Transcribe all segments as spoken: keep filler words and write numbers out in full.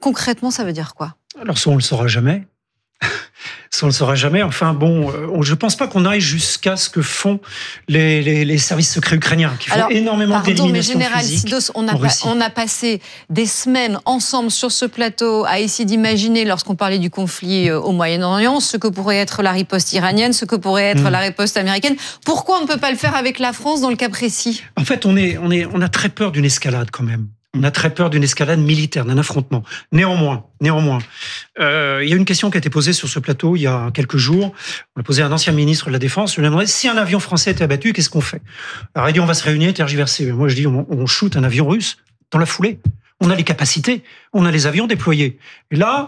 concrètement, ça veut dire quoi ? Alors ça, on le saura jamais. Ça, on le saura jamais. Enfin bon, euh, je pense pas qu'on aille jusqu'à ce que font les, les, les services secrets ukrainiens, qui font Alors, énormément pardon, d'élimination mais Général physique. Sidos, on a, pa- on a passé des semaines ensemble sur ce plateau à essayer d'imaginer, lorsqu'on parlait du conflit au Moyen-Orient, ce que pourrait être la riposte iranienne, ce que pourrait être mmh. la riposte américaine. Pourquoi on ne peut pas le faire avec la France dans le cas précis ? En fait, on, est, on, est, on a très peur d'une escalade quand même. On a très peur d'une escalade militaire, d'un affrontement. Néanmoins, néanmoins, euh, il y a une question qui a été posée sur ce plateau il y a quelques jours. On a posé à un ancien ministre de la Défense. Je lui ai demandé si un avion français était abattu, qu'est-ce qu'on fait ? Alors il dit on va se réunir, tergiverser. Mais moi je dis on, on shoot un avion russe dans la foulée. On a les capacités, on a les avions déployés. Et là,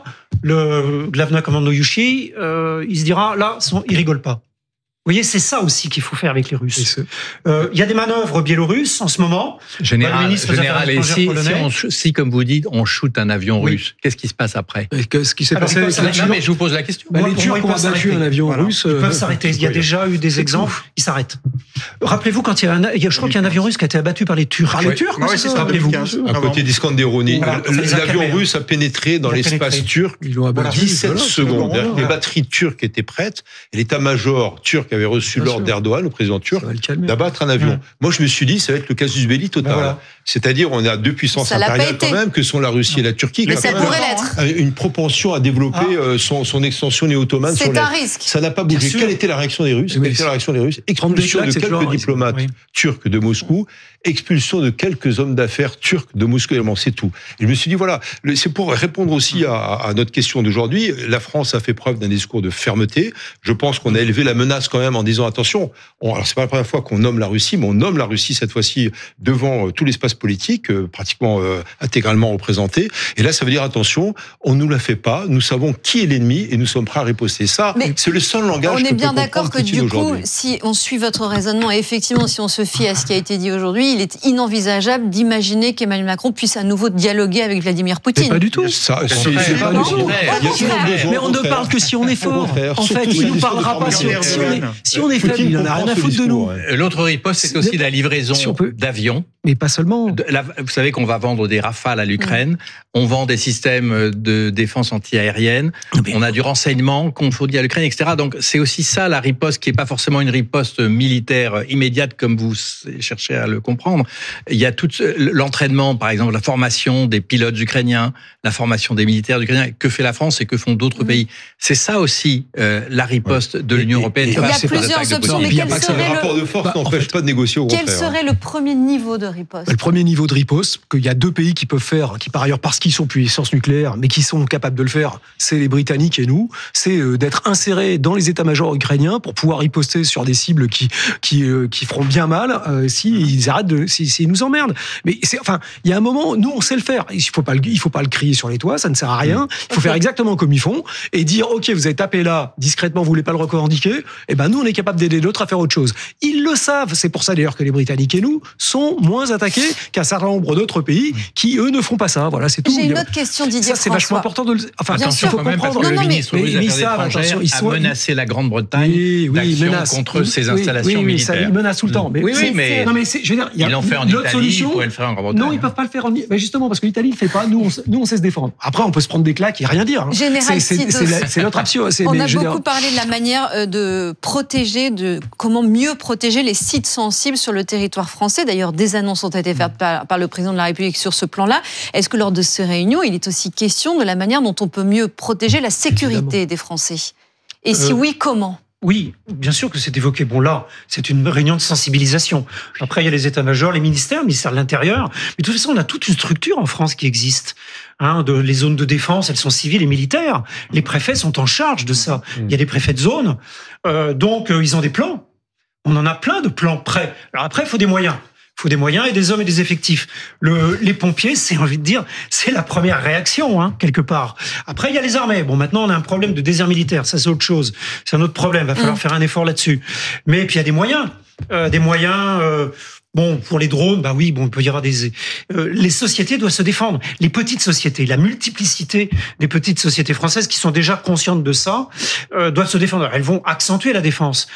le Glavna Commando Yushi, euh, il se dira là, il rigole pas. Vous voyez, c'est ça aussi qu'il faut faire avec les Russes. Il euh, y a des manœuvres biélorusses en ce moment. Général, le général et si, si, on, si, comme vous dites, on shoot un avion oui. russe, qu'est-ce qui se passe après ? Qu'est-ce qui s'est passé avec les Turcs ? Mais je vous pose la question. Bah, les Turcs ont abattu un avion voilà. russe. Ils peuvent s'arrêter. Il y a déjà eu des exemples. Ils s'arrêtent. Rappelez-vous quand il y a un, je crois qu'il y a un avion russe qui a été abattu par les Turcs. Par les Turcs, oui, c'est ça. Rappelez-vous. À côté d'Iskanderoni, l'avion russe a pénétré dans l'espace turc. Ils l'ont abattu. dix-sept secondes. Les batteries turques étaient prêtes et l'état-major turc avait reçu l'ordre d'Erdogan, le président turc, d'abattre un avion. Mmh. Moi, je me suis dit, ça va être le casus belli total. Ben voilà. C'est-à-dire, on a deux puissances ça impériales quand même, que sont la Russie non. et la Turquie. Mais ça pourrait l'être. Une propension à développer ah. son, son extension néo-ottomane sur l'Est. C'est un risque. Ça n'a pas bougé. Quelle était la réaction des Russes Quelle était la réaction des Russes Expulsion de quelques diplomates oui. turcs de Moscou, expulsion de quelques hommes d'affaires turcs de Moscou également, c'est tout. Et je me suis dit, voilà, c'est pour répondre aussi à, à notre question d'aujourd'hui. La France a fait preuve d'un discours de fermeté. Je pense qu'on a élevé la menace quand même en disant, attention, on, alors c'est pas la première fois qu'on nomme la Russie, mais on nomme la Russie cette fois-ci devant euh, tout l'espace politique, euh, pratiquement euh, intégralement représenté. Et là, ça veut dire, attention, on nous la fait pas, nous savons qui est l'ennemi et nous sommes prêts à riposter. Ça, mais c'est le seul langage on est que bien peut d'accord que du coup, si on suit votre raisonnement, et effectivement, si on se fie à ce qui a été dit aujourd'hui, il est inenvisageable d'imaginer qu'Emmanuel Macron puisse à nouveau dialoguer avec Vladimir Poutine. Mais pas du tout. Ça, c'est, c'est, c'est pas, pas du tout. Mais on ne parle que si on est fort. En fait, il ne nous parlera pas si on est, si on est faible. Il n'en a rien à foutre de nous. L'autre riposte, c'est aussi la livraison si peut... d'avions. Mais pas seulement. De, la, vous savez qu'on va vendre des Rafales à l'Ukraine. Mmh. On vend des systèmes de défense anti-aérienne. Mais... On a du renseignement qu'on fournit à l'Ukraine, et cetera. Donc c'est aussi ça la riposte qui est pas forcément une riposte militaire immédiate comme vous cherchez à le comprendre. Il y a tout l'entraînement, par exemple, la formation des pilotes ukrainiens, la formation des militaires ukrainiens. Que fait la France et que font d'autres mmh. pays ? C'est ça aussi euh, la riposte ouais. de l'Union européenne. Il y a plusieurs options, mais quel serait le rapport de force n'empêche pas de négocier au contraire. Quel serait le premier niveau de riposte ? Le premier niveau de riposte, qu'il y a deux pays qui peuvent faire, qui par ailleurs, parce qu'ils sont puissance nucléaire, mais qui sont capables de le faire, c'est les Britanniques et nous, c'est d'être insérés dans les états-majors ukrainiens pour pouvoir riposter sur des cibles qui qui qui feront bien mal euh, s'ils arrêtent de, s'ils si, si nous emmerdent. Mais c'est, enfin, il y a un moment, nous on sait le faire. Il faut pas le, il faut pas le crier sur les toits, ça ne sert à rien. Il faut okay. faire exactement comme ils font et dire ok, vous avez tapé là discrètement, vous voulez pas le revendiquer, et ben nous on est capable d'aider d'autres à faire autre chose. Ils le savent. C'est pour ça d'ailleurs que les Britanniques et nous sont moins attaqués qu'un certain nombre d'autres pays qui eux ne font pas ça. Voilà, c'est tout. J'ai une autre question, Didier Ça, c'est François. vachement important de le. Enfin, bien attention, il faut quand même, comprendre. parce que non, le non, ministre mais, russe des Affaires ça, étrangères ils sont... a menacé la Grande-Bretagne oui, oui, d'action menace. contre oui, ses oui, installations oui, militaires. Ça, ils menacent tout le temps. Mais oui, oui, mais, non, mais c'est, je veux dire, il y a ils l'ont fait en l'autre Italie, solution. ils pourraient le faire en Grande-Bretagne. Non, ils peuvent pas le faire en. Mais justement, parce que l'Italie le fait pas. Nous, on, nous, on sait se défendre. Après, on peut se prendre des claques et rien dire. Hein. Général c'est, c'est, c'est, c'est, c'est notre option. C'est, on mais, a beaucoup dire... parlé de la manière de protéger, de comment mieux protéger les sites sensibles sur le territoire français. D'ailleurs, des annonces ont été faites par, par le président de la République sur ce plan-là. Est-ce que lors de ces réunions, il est aussi question de la manière dont on peut mieux protéger la sécurité Évidemment. Des Français ? Et si euh... oui, comment ? Oui, bien sûr que c'est évoqué. Bon, là, c'est une réunion de sensibilisation. Après, il y a les états-majors, les ministères, le ministère de l'Intérieur. Mais de toute façon, on a toute une structure en France qui existe. Hein, de, les zones de défense, elles sont civiles et militaires. Les préfets sont en charge de ça. Il y a des préfets de zone. Euh, donc, euh, ils ont des plans. On en a plein de plans prêts. Alors après, il faut des moyens. Il faut des moyens et des hommes et des effectifs. Le, les pompiers, c'est envie de dire, c'est la première réaction, hein, quelque part. Après, il y a les armées. Bon, maintenant, on a un problème de désert militaire. Ça, c'est autre chose. C'est un autre problème. Il va falloir mmh. faire un effort là-dessus. Mais puis, il y a des moyens. Euh, des moyens... Euh, Bon, pour les drones, bah oui, bon, il peut y avoir des. Euh, les sociétés doivent se défendre. Les petites sociétés, la multiplicité des petites sociétés françaises qui sont déjà conscientes de ça, euh, doivent se défendre. Elles vont accentuer la défense.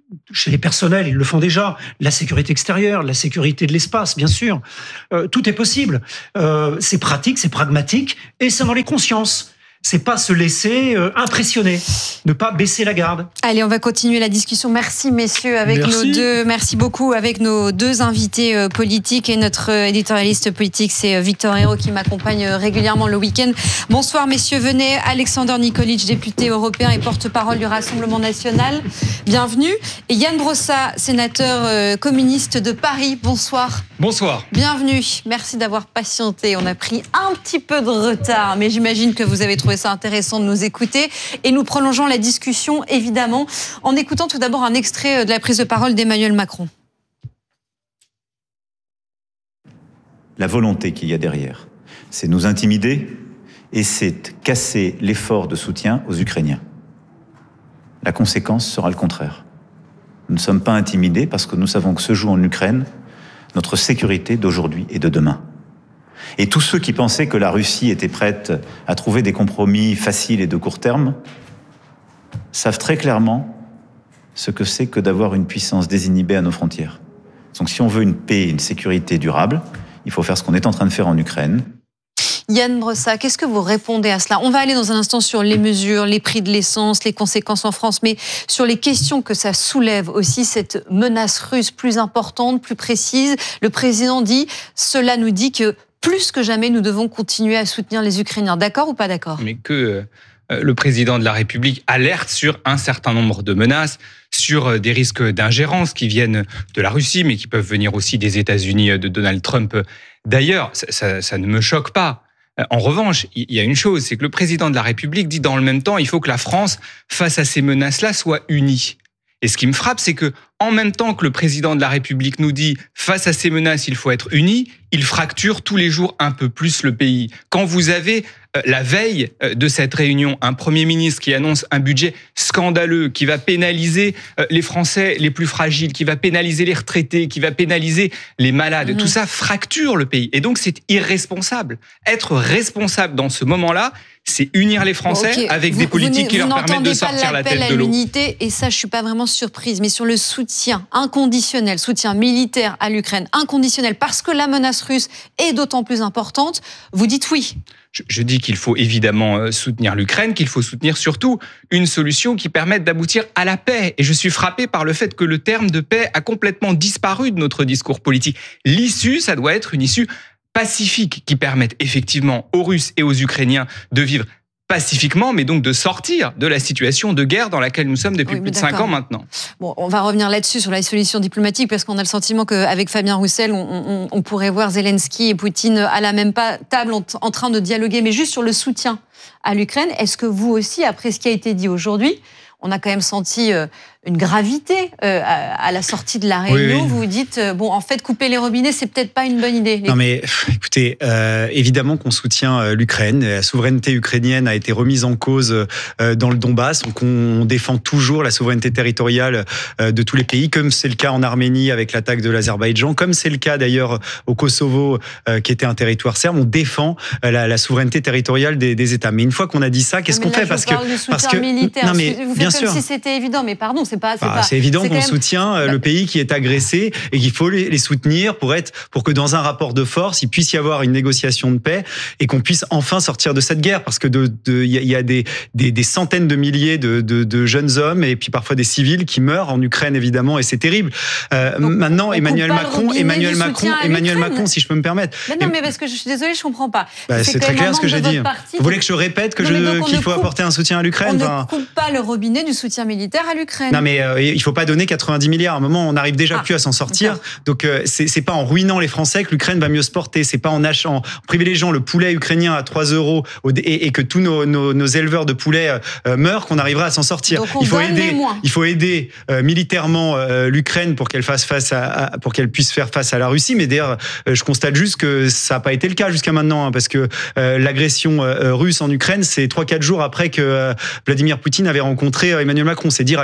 chez les personnels, ils le font déjà, la sécurité extérieure, la sécurité de l'espace, bien sûr. Euh, tout est possible. Euh, c'est pratique, c'est pragmatique, et c'est dans les consciences. C'est pas se laisser euh, impressionner, ne pas baisser la garde. Allez, on va continuer la discussion. Merci messieurs, avec merci. nos deux, merci beaucoup avec nos deux invités euh, politiques et notre euh, éditorialiste politique, c'est euh, Victor Herrault qui m'accompagne euh, régulièrement le week-end. Bonsoir messieurs, venez. Alexander Nikolic, député européen et porte-parole du Rassemblement national. Bienvenue. Et Yann Brossa, sénateur euh, communiste de Paris. Bonsoir. Bonsoir. Bienvenue. Merci d'avoir patienté. On a pris un petit peu de retard, mais j'imagine que vous avez trouvé ça intéressant de nous écouter. Et nous prolongeons la discussion, évidemment, en écoutant tout d'abord un extrait de la prise de parole d'Emmanuel Macron. La volonté qu'il y a derrière, c'est nous intimider et c'est casser l'effort de soutien aux Ukrainiens. La conséquence sera le contraire. Nous ne sommes pas intimidés parce que nous savons que se joue en Ukraine notre sécurité d'aujourd'hui et de demain. Et tous ceux qui pensaient que la Russie était prête à trouver des compromis faciles et de court terme savent très clairement ce que c'est que d'avoir une puissance désinhibée à nos frontières. Donc si on veut une paix et une sécurité durable, il faut faire ce qu'on est en train de faire en Ukraine. Yann Brossa, qu'est-ce que vous répondez à cela? On va aller dans un instant sur les mesures, les prix de l'essence, les conséquences en France, mais sur les questions que ça soulève aussi, cette menace russe plus importante, plus précise. Le président dit, cela nous dit que plus que jamais, nous devons continuer à soutenir les Ukrainiens. D'accord ou pas d'accord? Mais que euh, le président de la République alerte sur un certain nombre de menaces, sur euh, des risques d'ingérence qui viennent de la Russie, mais qui peuvent venir aussi des États-Unis, de Donald Trump. D'ailleurs, ça, ça, ça ne me choque pas. En revanche, il y a une chose, c'est que le président de la République dit dans le même temps, il faut que la France, face à ces menaces-là, soit unie. Et ce qui me frappe, c'est que en même temps que le président de la République nous dit face à ces menaces, il faut être unis, il fracture tous les jours un peu plus le pays. Quand vous avez euh, la veille de cette réunion un Premier ministre qui annonce un budget scandaleux, qui va pénaliser euh, les Français les plus fragiles, qui va pénaliser les retraités, qui va pénaliser les malades, mmh. tout ça fracture le pays. Et donc c'est irresponsable. Être responsable dans ce moment-là, c'est unir les Français bon, okay. avec vous, des politiques vous, qui vous leur permettent de sortir la tête de l'eau. L'unité, et ça, je suis pas vraiment surprise, mais sur le soutien inconditionnel, soutien militaire à l'Ukraine, inconditionnel, parce que la menace russe est d'autant plus importante, vous dites oui. Je, je dis qu'il faut évidemment soutenir l'Ukraine, qu'il faut soutenir surtout une solution qui permette d'aboutir à la paix. Et je suis frappé par le fait que le terme de paix a complètement disparu de notre discours politique. L'issue, ça doit être une issue pacifique qui permette effectivement aux Russes et aux Ukrainiens de vivre pacifiquement, mais donc de sortir de la situation de guerre dans laquelle nous sommes depuis oui, plus de cinq ans maintenant. Bon, on va revenir là-dessus, sur la solution diplomatique, parce qu'on a le sentiment qu'avec Fabien Roussel, on, on, on pourrait voir Zelensky et Poutine à la même table en, en train de dialoguer, mais juste sur le soutien à l'Ukraine. Est-ce que vous aussi, après ce qui a été dit aujourd'hui, on a quand même senti euh, une gravité euh, à, à la sortie de la réunion. Oui, oui. Vous vous dites, euh, bon, en fait, couper les robinets, c'est peut-être pas une bonne idée. Les... Non mais, écoutez, euh, évidemment qu'on soutient euh, l'Ukraine. La souveraineté ukrainienne a été remise en cause euh, dans le Donbass. Donc on défend toujours la souveraineté territoriale euh, de tous les pays, comme c'est le cas en Arménie avec l'attaque de l'Azerbaïdjan, comme c'est le cas d'ailleurs au Kosovo, euh, qui était un territoire serbe. On défend euh, la, la souveraineté territoriale des, des États. Mais une fois qu'on a dit ça, qu'est-ce qu'on fait? Parce que, parce que, militaire. Non mais, vous faites bien comme sûr. si c'était évident, mais pardon, c'est pas. C'est, bah, pas, c'est évident c'est qu'on même... soutient le pays qui est agressé et qu'il faut les, les soutenir pour être, pour que dans un rapport de force, il puisse y avoir une négociation de paix et qu'on puisse enfin sortir de cette guerre, parce que de, de, il y a des, des, des centaines de milliers de, de, de jeunes hommes et puis parfois des civils qui meurent en Ukraine évidemment, et c'est terrible. Euh, Donc, maintenant, Emmanuel Macron, Emmanuel Macron, Emmanuel Macron, si je peux me permettre. Mais non, mais parce que je suis désolée, je comprends pas. Bah, c'est, c'est très clair ce que j'ai dit. Vous voulez que je répète que je, qu'il faut coupe, apporter un soutien à l'Ukraine? On enfin... ne coupe pas le robinet du soutien militaire à l'Ukraine. Non, mais euh, il faut pas donner quatre-vingt-dix milliards. À un moment, on n'arrive déjà ah, plus à s'en sortir. D'accord. Donc, euh, c'est, c'est pas en ruinant les Français que l'Ukraine va mieux se porter. C'est pas en achetant, en privilégiant le poulet ukrainien à trois euros et, et que tous nos, nos, nos éleveurs de poulet euh, meurent qu'on arrivera à s'en sortir. Donc on il faut donne aider, moins. il faut aider euh, militairement euh, l'Ukraine pour qu'elle fasse face à, à, pour qu'elle puisse faire face à la Russie. Mais d'ailleurs, euh, je constate juste que ça n'a pas été le cas jusqu'à maintenant, hein, parce que euh, l'agression euh, russe en Ukraine, c'est trois quatre jours après que euh, Vladimir Poutine avait rencontré Emmanuel Macron. C'est dire à quel point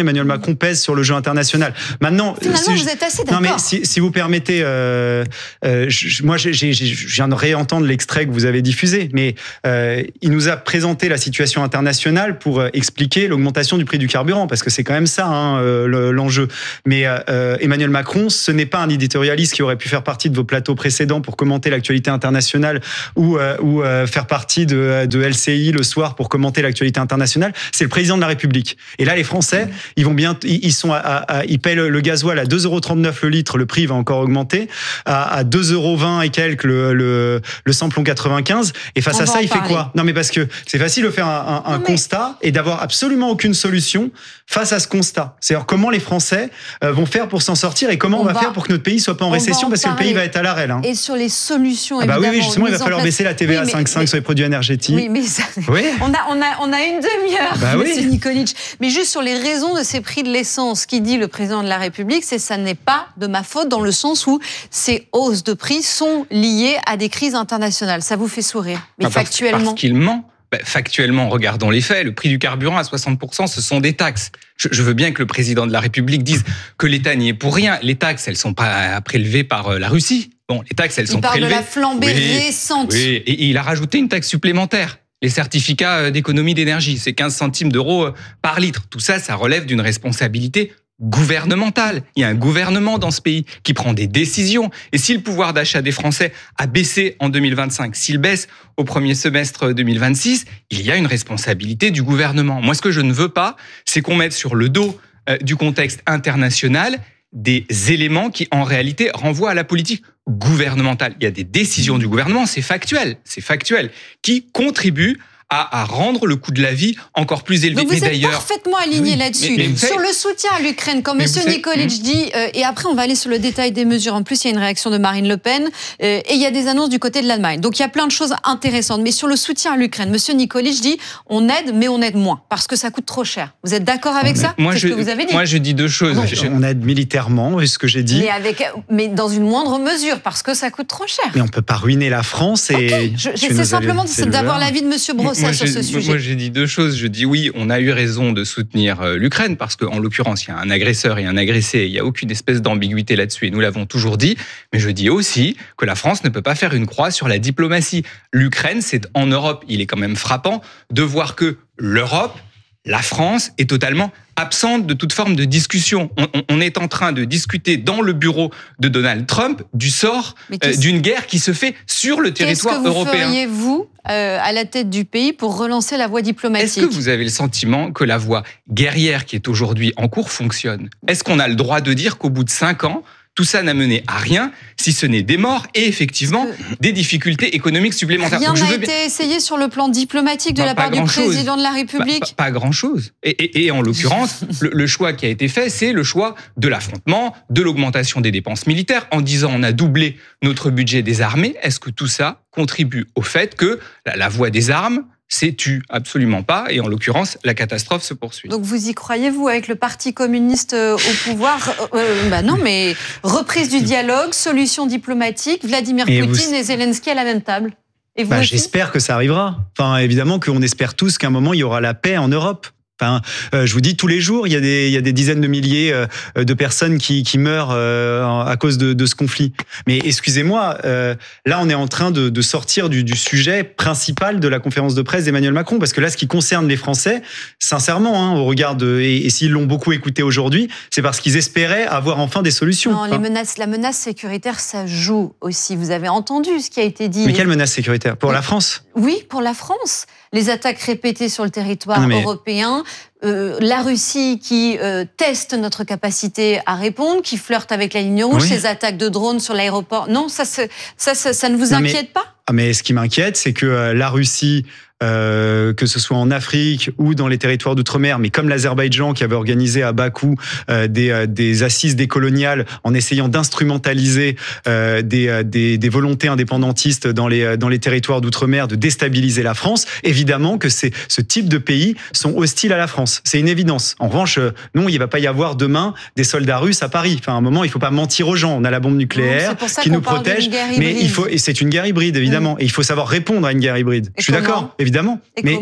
Emmanuel Macron pèse sur le jeu international. Maintenant, finalement, si vous je, êtes assez d'accord. Non, mais si, si vous permettez, euh, euh, je, moi, j'ai, j'ai, je viens de réentendre l'extrait que vous avez diffusé, mais euh, il nous a présenté la situation internationale pour expliquer l'augmentation du prix du carburant, parce que c'est quand même ça hein, le, l'enjeu. Mais euh, Emmanuel Macron, ce n'est pas un éditorialiste qui aurait pu faire partie de vos plateaux précédents pour commenter l'actualité internationale ou, euh, ou euh, faire partie de, de L C I le soir pour commenter l'actualité internationale. C'est le président de la République. Et là, les Français, ils vont bien, ils sont à, à, à ils paient le, le gasoil à deux euros trente-neuf le litre, le prix va encore augmenter, à, à deux euros vingt et quelques le, le, le samplon quatre-vingt-quinze. Et face On à ça, il parler. fait quoi? Non, mais parce que c'est facile de faire un, un, un mais... constat et d'avoir absolument aucune solution face à ce constat. C'est-à-dire comment les Français vont faire pour s'en sortir et comment on, on va, va faire pour que notre pays soit pas en récession en parce parler. que le pays va être à l'arrêt. Hein. Et sur les solutions, ah bah évidemment. Oui, oui, justement, il va falloir place... baisser la T V A à oui, cinq virgule cinq mais... sur les produits énergétiques. Oui, mais ça... oui. On, a, on, a, on a une demi-heure, bah monsieur oui. Nikolic. Mais juste sur les raisons de ces prix de l'essence, ce qui dit le président de la République, c'est que ça n'est pas de ma faute dans le sens où ces hausses de prix sont liées à des crises internationales. Ça vous fait sourire. Mais ah, factuellement... Parce, parce qu'il ment. Ben, factuellement, regardons les faits. Le prix du carburant à soixante pour cent, ce sont des taxes. Je, je veux bien que le président de la République dise que l'État n'y est pour rien. Les taxes, elles sont pas prélevées par la Russie. Bon, les taxes, elles il sont prélevées. Il parle de la flambée oui, récente. Oui, et il a rajouté une taxe supplémentaire. Les certificats d'économie d'énergie, c'est quinze centimes d'euros par litre. Tout ça, ça relève d'une responsabilité gouvernementale. Il y a un gouvernement dans ce pays qui prend des décisions. Et si le pouvoir d'achat des Français a baissé en deux mille vingt-cinq, s'il baisse au premier semestre deux mille vingt-six, il y a une responsabilité du gouvernement. Moi, ce que je ne veux pas, c'est qu'on mette sur le dos euh, du contexte international des éléments qui, en réalité, renvoient à la politique gouvernementale. Il y a des décisions du gouvernement, c'est factuel, c'est factuel, qui contribuent À, à rendre le coût de la vie encore plus élevé. Donc vous mais êtes parfaitement aligné oui, là-dessus. Mais, mais sur le soutien à l'Ukraine, quand M. Nikolic hum. dit, euh, et après on va aller sur le détail des mesures, en plus il y a une réaction de Marine Le Pen, euh, et il y a des annonces du côté de l'Allemagne. Donc il y a plein de choses intéressantes. Mais sur le soutien à l'Ukraine, M. Nikolic dit, on aide, mais on aide moins, parce que ça coûte trop cher. Vous êtes d'accord avec mais ça? moi, C'est je, ce que vous avez dit. Moi je dis deux choses. Non, je... On aide militairement, c'est ce que j'ai dit. Mais, avec, mais dans une moindre mesure, parce que ça coûte trop cher. Mais on ne peut pas ruiner la France. Et okay. je, j'essaie simplement d'avoir l'avis de M. Brossat moi, sur ce sujet. Moi, j'ai dit deux choses. Je dis oui, on a eu raison de soutenir l'Ukraine parce qu'en l'occurrence, il y a un agresseur et un agressé. Il n'y a aucune espèce d'ambiguïté là-dessus et nous l'avons toujours dit. Mais je dis aussi que la France ne peut pas faire une croix sur la diplomatie. L'Ukraine, c'est en Europe. Il est quand même frappant de voir que l'Europe, la France, est totalement absente de toute forme de discussion. On, on, on est en train de discuter dans le bureau de Donald Trump du sort euh, d'une guerre qui se fait sur le territoire européen. Qu'est-ce que vous feriez-vous euh, à la tête du pays pour relancer la voie diplomatique? Est-ce que vous avez le sentiment que la voie guerrière qui est aujourd'hui en cours fonctionne? Est-ce qu'on a le droit de dire qu'au bout de cinq ans, tout ça n'a mené à rien, si ce n'est des morts et effectivement des difficultés économiques supplémentaires. Rien n'a été bien... essayé sur le plan diplomatique de bah, la part du président de la République? Pas, pas, pas grand-chose. Et, et, et en l'occurrence, le, le choix qui a été fait, c'est le choix de l'affrontement, de l'augmentation des dépenses militaires, en disant on a doublé notre budget des armées. Est-ce que tout ça contribue au fait que la, la voie des armes c'est tu, absolument pas. Et en l'occurrence, la catastrophe se poursuit. Donc vous y croyez, vous, avec le Parti communiste au pouvoir? euh, Bah non, mais reprise du dialogue, solution diplomatique, Vladimir et Poutine vous... et Zelensky à la même table. Et vous bah, j'espère que ça arrivera. Enfin, évidemment qu'on espère tous qu'à un moment, il y aura la paix en Europe. Enfin, euh, je vous dis, tous les jours, il y a des, il y a des dizaines de milliers euh, de personnes qui, qui meurent euh, à cause de, de ce conflit. Mais excusez-moi, euh, là, on est en train de, de sortir du, du sujet principal de la conférence de presse d'Emmanuel Macron, parce que là, ce qui concerne les Français, sincèrement, hein, au regard de, et, et s'ils l'ont beaucoup écouté aujourd'hui, c'est parce qu'ils espéraient avoir enfin des solutions. Non, enfin, les menaces, la menace sécuritaire, ça joue aussi. Vous avez entendu ce qui a été dit. Mais quelle menace sécuritaire? Pour mais, la France? Oui, pour la France. Les attaques répétées sur le territoire non, mais... européen, euh, la Russie qui euh, teste notre capacité à répondre, qui flirte avec la ligne rouge, oui. Ces attaques de drones sur l'aéroport. Non, ça, ça, ça, ça, ça ne vous non, inquiète mais... pas? Ah, mais ce qui m'inquiète, c'est que euh, la Russie, euh, que ce soit en Afrique ou dans les territoires d'outre-mer, mais comme l'Azerbaïdjan qui avait organisé à Bakou euh, des, euh, des assises décoloniales en essayant d'instrumentaliser euh, des, des, des volontés indépendantistes dans les, dans les territoires d'outre-mer, de déstabiliser la France, évidemment que c'est, ce type de pays sont hostiles à la France. C'est une évidence. En revanche, euh, non, il ne va pas y avoir demain des soldats russes à Paris. Enfin, à un moment, il ne faut pas mentir aux gens. On a la bombe nucléaire non, qui nous protège, mais il faut, et c'est une guerre hybride, évidemment. Évidemment. Et il faut savoir répondre à une guerre hybride. Et je suis comment d'accord, évidemment. Et mais, comment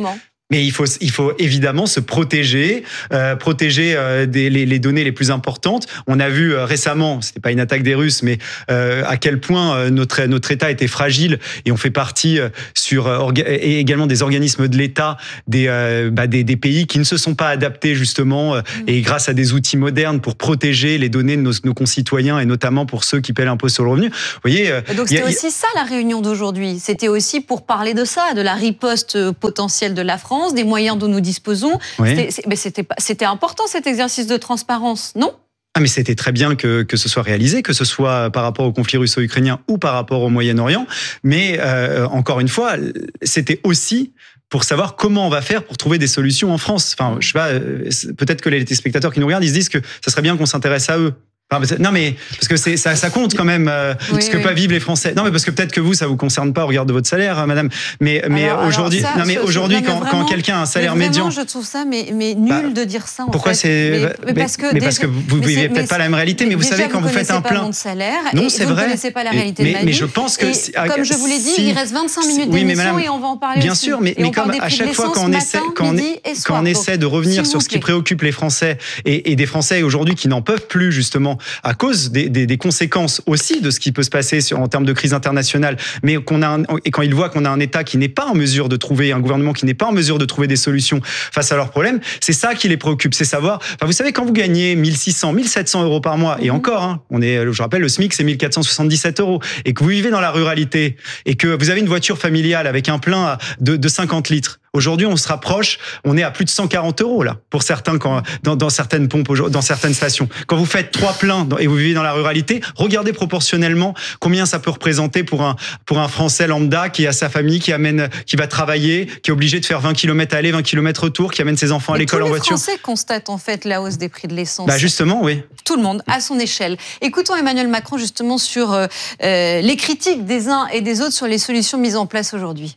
Mais il faut, il faut évidemment se protéger, euh, protéger euh, des, les, les données les plus importantes. On a vu euh, récemment, c'était pas une attaque des Russes, mais euh, à quel point euh, notre notre État était fragile, et on fait partie euh, sur euh, orga- et également des organismes de l'État, des, euh, bah, des des pays qui ne se sont pas adaptés justement, euh, mmh. et grâce à des outils modernes pour protéger les données de nos, nos concitoyens, et notamment pour ceux qui paient l'impôt sur le revenu. Vous voyez. Euh, Donc c'était a, aussi ça la réunion d'aujourd'hui. C'était aussi pour parler de ça, de la riposte potentielle de la France, des moyens dont nous disposons. Oui. C'était, c'est, mais c'était, c'était important cet exercice de transparence, non ? Ah mais c'était très bien que, que ce soit réalisé, que ce soit par rapport au conflit russo-ukrainien ou par rapport au Moyen-Orient. Mais euh, encore une fois, c'était aussi pour savoir comment on va faire pour trouver des solutions en France. Enfin, je sais pas, peut-être que les téléspectateurs qui nous regardent, ils se disent que ça serait bien qu'on s'intéresse à eux. Non mais parce que c'est ça, ça compte quand même euh, oui, ce que oui. peuvent vivre les Français. Non mais parce que peut-être que vous ça vous concerne pas au regard de votre salaire, madame. Mais mais alors, aujourd'hui, alors ça, non mais je, aujourd'hui je, non, mais quand, vraiment, quand quelqu'un a un salaire mais médian, je trouve ça mais mais nul bah, de dire ça. En pourquoi fait. c'est mais, mais parce que mais déjà, parce que vous ne vivez peut-être pas la même réalité. Mais, mais vous savez quand vous, vous faites un plein, mon salaire, non c'est vrai. Vous ne connaissez pas la réalité de ma vie. Mais je pense que comme je vous l'ai dit, il reste vingt-cinq minutes d'émission et on va en parler. Bien sûr, mais comme à chaque fois quand on essaie quand on essaie de revenir sur ce qui préoccupe les Français et des Français aujourd'hui qui n'en peuvent plus justement à cause des Des, des conséquences aussi de ce qui peut se passer sur, en termes de crise internationale, mais qu'on a un, et quand ils voient qu'on a un État qui n'est pas en mesure de trouver, un gouvernement qui n'est pas en mesure de trouver des solutions face à leurs problèmes, c'est ça qui les préoccupe, c'est savoir, enfin vous savez quand vous gagnez mille six cents, mille sept cents euros par mois, et encore, hein, on est, je rappelle, le SMIC c'est mille quatre cent soixante-dix-sept euros, et que vous vivez dans la ruralité, et que vous avez une voiture familiale avec un plein de, de cinquante litres, aujourd'hui, on se rapproche, on est à plus de cent quarante euros là pour certains quand dans, dans certaines pompes, dans certaines stations. Quand vous faites trois pleins et vous vivez dans la ruralité, regardez proportionnellement combien ça peut représenter pour un pour un Français lambda qui a sa famille, qui amène, qui va travailler, qui est obligé de faire vingt kilomètres aller, vingt kilomètres retour, qui amène ses enfants à et l'école en voiture. Tous les Français constatent en fait la hausse des prix de l'essence. Bah justement, oui. Tout le monde à son échelle. Écoutons Emmanuel Macron justement sur euh, les critiques des uns et des autres sur les solutions mises en place aujourd'hui.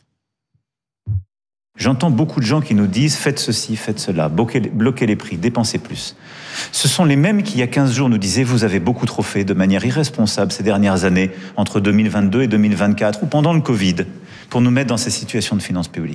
J'entends beaucoup de gens qui nous disent « faites ceci, faites cela, bloquez, bloquez les prix, dépensez plus ». Ce sont les mêmes qui, il y a quinze jours, nous disaient « vous avez beaucoup trop fait de manière irresponsable ces dernières années, entre deux mille vingt-deux et deux mille vingt-quatre, ou pendant le Covid, pour nous mettre dans ces situations de finances publiques ».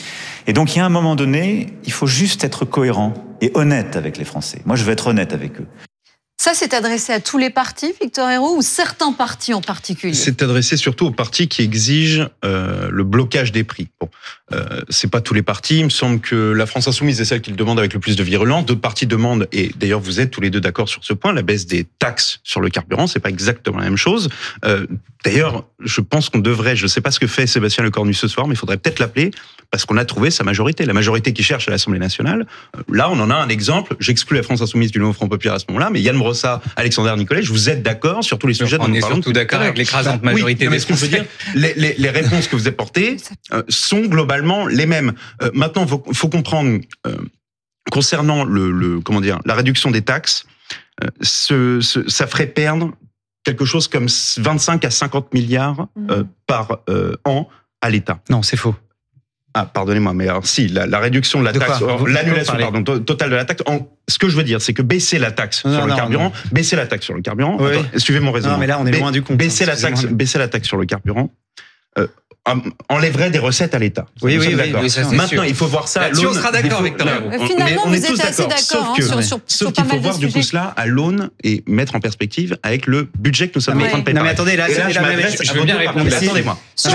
Et donc, il y a un moment donné, il faut juste être cohérent et honnête avec les Français. Moi, je veux être honnête avec eux. Ça, c'est adressé à tous les partis, Victor Ayrault, ou certains partis en particulier ? C'est adressé surtout aux partis qui exigent euh, le blocage des prix. Bon, euh, c'est pas tous les partis. Il me semble que la France Insoumise est celle qui le demande avec le plus de virulence. D'autres partis demandent, et d'ailleurs vous êtes tous les deux d'accord sur ce point, la baisse des taxes sur le carburant. C'est pas exactement la même chose. Euh, d'ailleurs, je pense qu'on devrait, je sais pas ce que fait Sébastien Lecornu ce soir, mais il faudrait peut-être l'appeler parce qu'on a trouvé sa majorité. La majorité qui cherche à l'Assemblée nationale. Là, on en a un exemple. J'exclus la France Insoumise du nouveau Front Populaire à ce moment-là, mais Yann Brossat, Alexandre Nicolet, vous êtes d'accord sur tous les sujets dont nous parlons. On est surtout d'accord avec l'écrasante majorité oui, des mais ce que je veux dire, les, les, les réponses que vous apportez euh, sont globalement les mêmes. Euh, maintenant, il faut, faut comprendre, euh, concernant le, le, comment dire, la réduction des taxes, euh, ce, ce, ça ferait perdre quelque chose comme vingt-cinq à cinquante milliards euh, par euh, an à l'État. Non, c'est faux. Ah, pardonnez-moi, mais alors si, la, la réduction de la de taxe, vous, l'annulation, vous pardon, totale de la taxe, en, ce que je veux dire, c'est que baisser la taxe non, sur non, le carburant, non. baisser la taxe sur le carburant, oui. attends, suivez mon raisonnement. Non, mais là, on est loin du compte. Baisser la taxe, baisser la taxe sur le carburant, euh, enlèverait des recettes à l'État. Oui, oui, oui, oui, ça, Maintenant, sûr. il faut voir ça à l'aune. On sera d'accord, Victor. Finalement, vous êtes assez d'accord sauf qu'il faut voir du coup cela à l'aune et mettre en perspective avec le budget que nous sommes en train de préparer. Non, mais attendez, là, je m'adresse. Je veux bien répondre. Attendez-moi.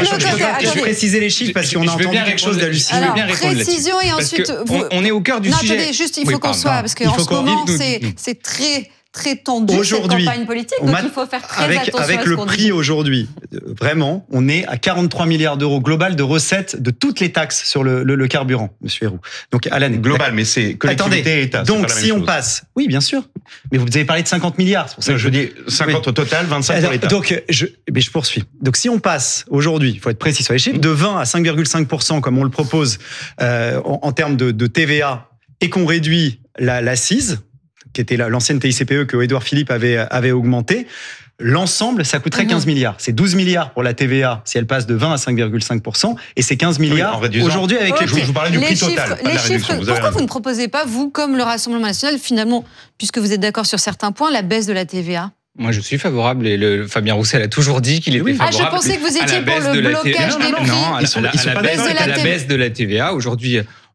Je vais préciser les chiffres parce qu'on a entendu quelque chose d'hallucinant. Alors, précision et ensuite. On est au cœur du sujet. Non, attendez, juste, il faut qu'on soit, parce qu'en ce moment, c'est très. très tendu cette campagne politique, donc il faut faire très avec, attention avec à ce le qu'on prix dit. Aujourd'hui, vraiment, on est à quarante-trois milliards d'euros global de recettes de toutes les taxes sur le, le, le carburant, monsieur Héroux. Donc à l'année. Global, mais c'est collectivité et État. Donc si on passe, oui bien sûr, mais vous avez parlé de cinquante milliards, c'est pour ça que je dis cinquante oui. au total, vingt-cinq pour l'État. Donc je, mais je poursuis. Donc si on passe aujourd'hui, il faut être précis sur les chiffres, de vingt à cinq virgule cinq pour cent comme on le propose euh, en, en termes de, de T V A et qu'on réduit la, l'assise, qui était l'ancienne T I C P E que Édouard Philippe avait, avait augmenté, l'ensemble, ça coûterait mmh. quinze milliards. C'est douze milliards pour la T V A si elle passe de vingt à cinq virgule cinq pour cent et c'est quinze milliards oui, aujourd'hui avec okay. les prix. Je vous parlais du les prix chiffres, total. Les chiffres, vous pourquoi vous ne proposez pas, vous, comme le Rassemblement national, finalement, puisque vous êtes d'accord sur certains points, la baisse de la T V A ? Moi, je suis favorable et le, Fabien Roussel a toujours dit qu'il était oui. favorable. Ah, je pensais que vous étiez pour le blocage des prix. Non, à la, à la, à la, baisse, à la baisse de la T V A. Aujourd'hui,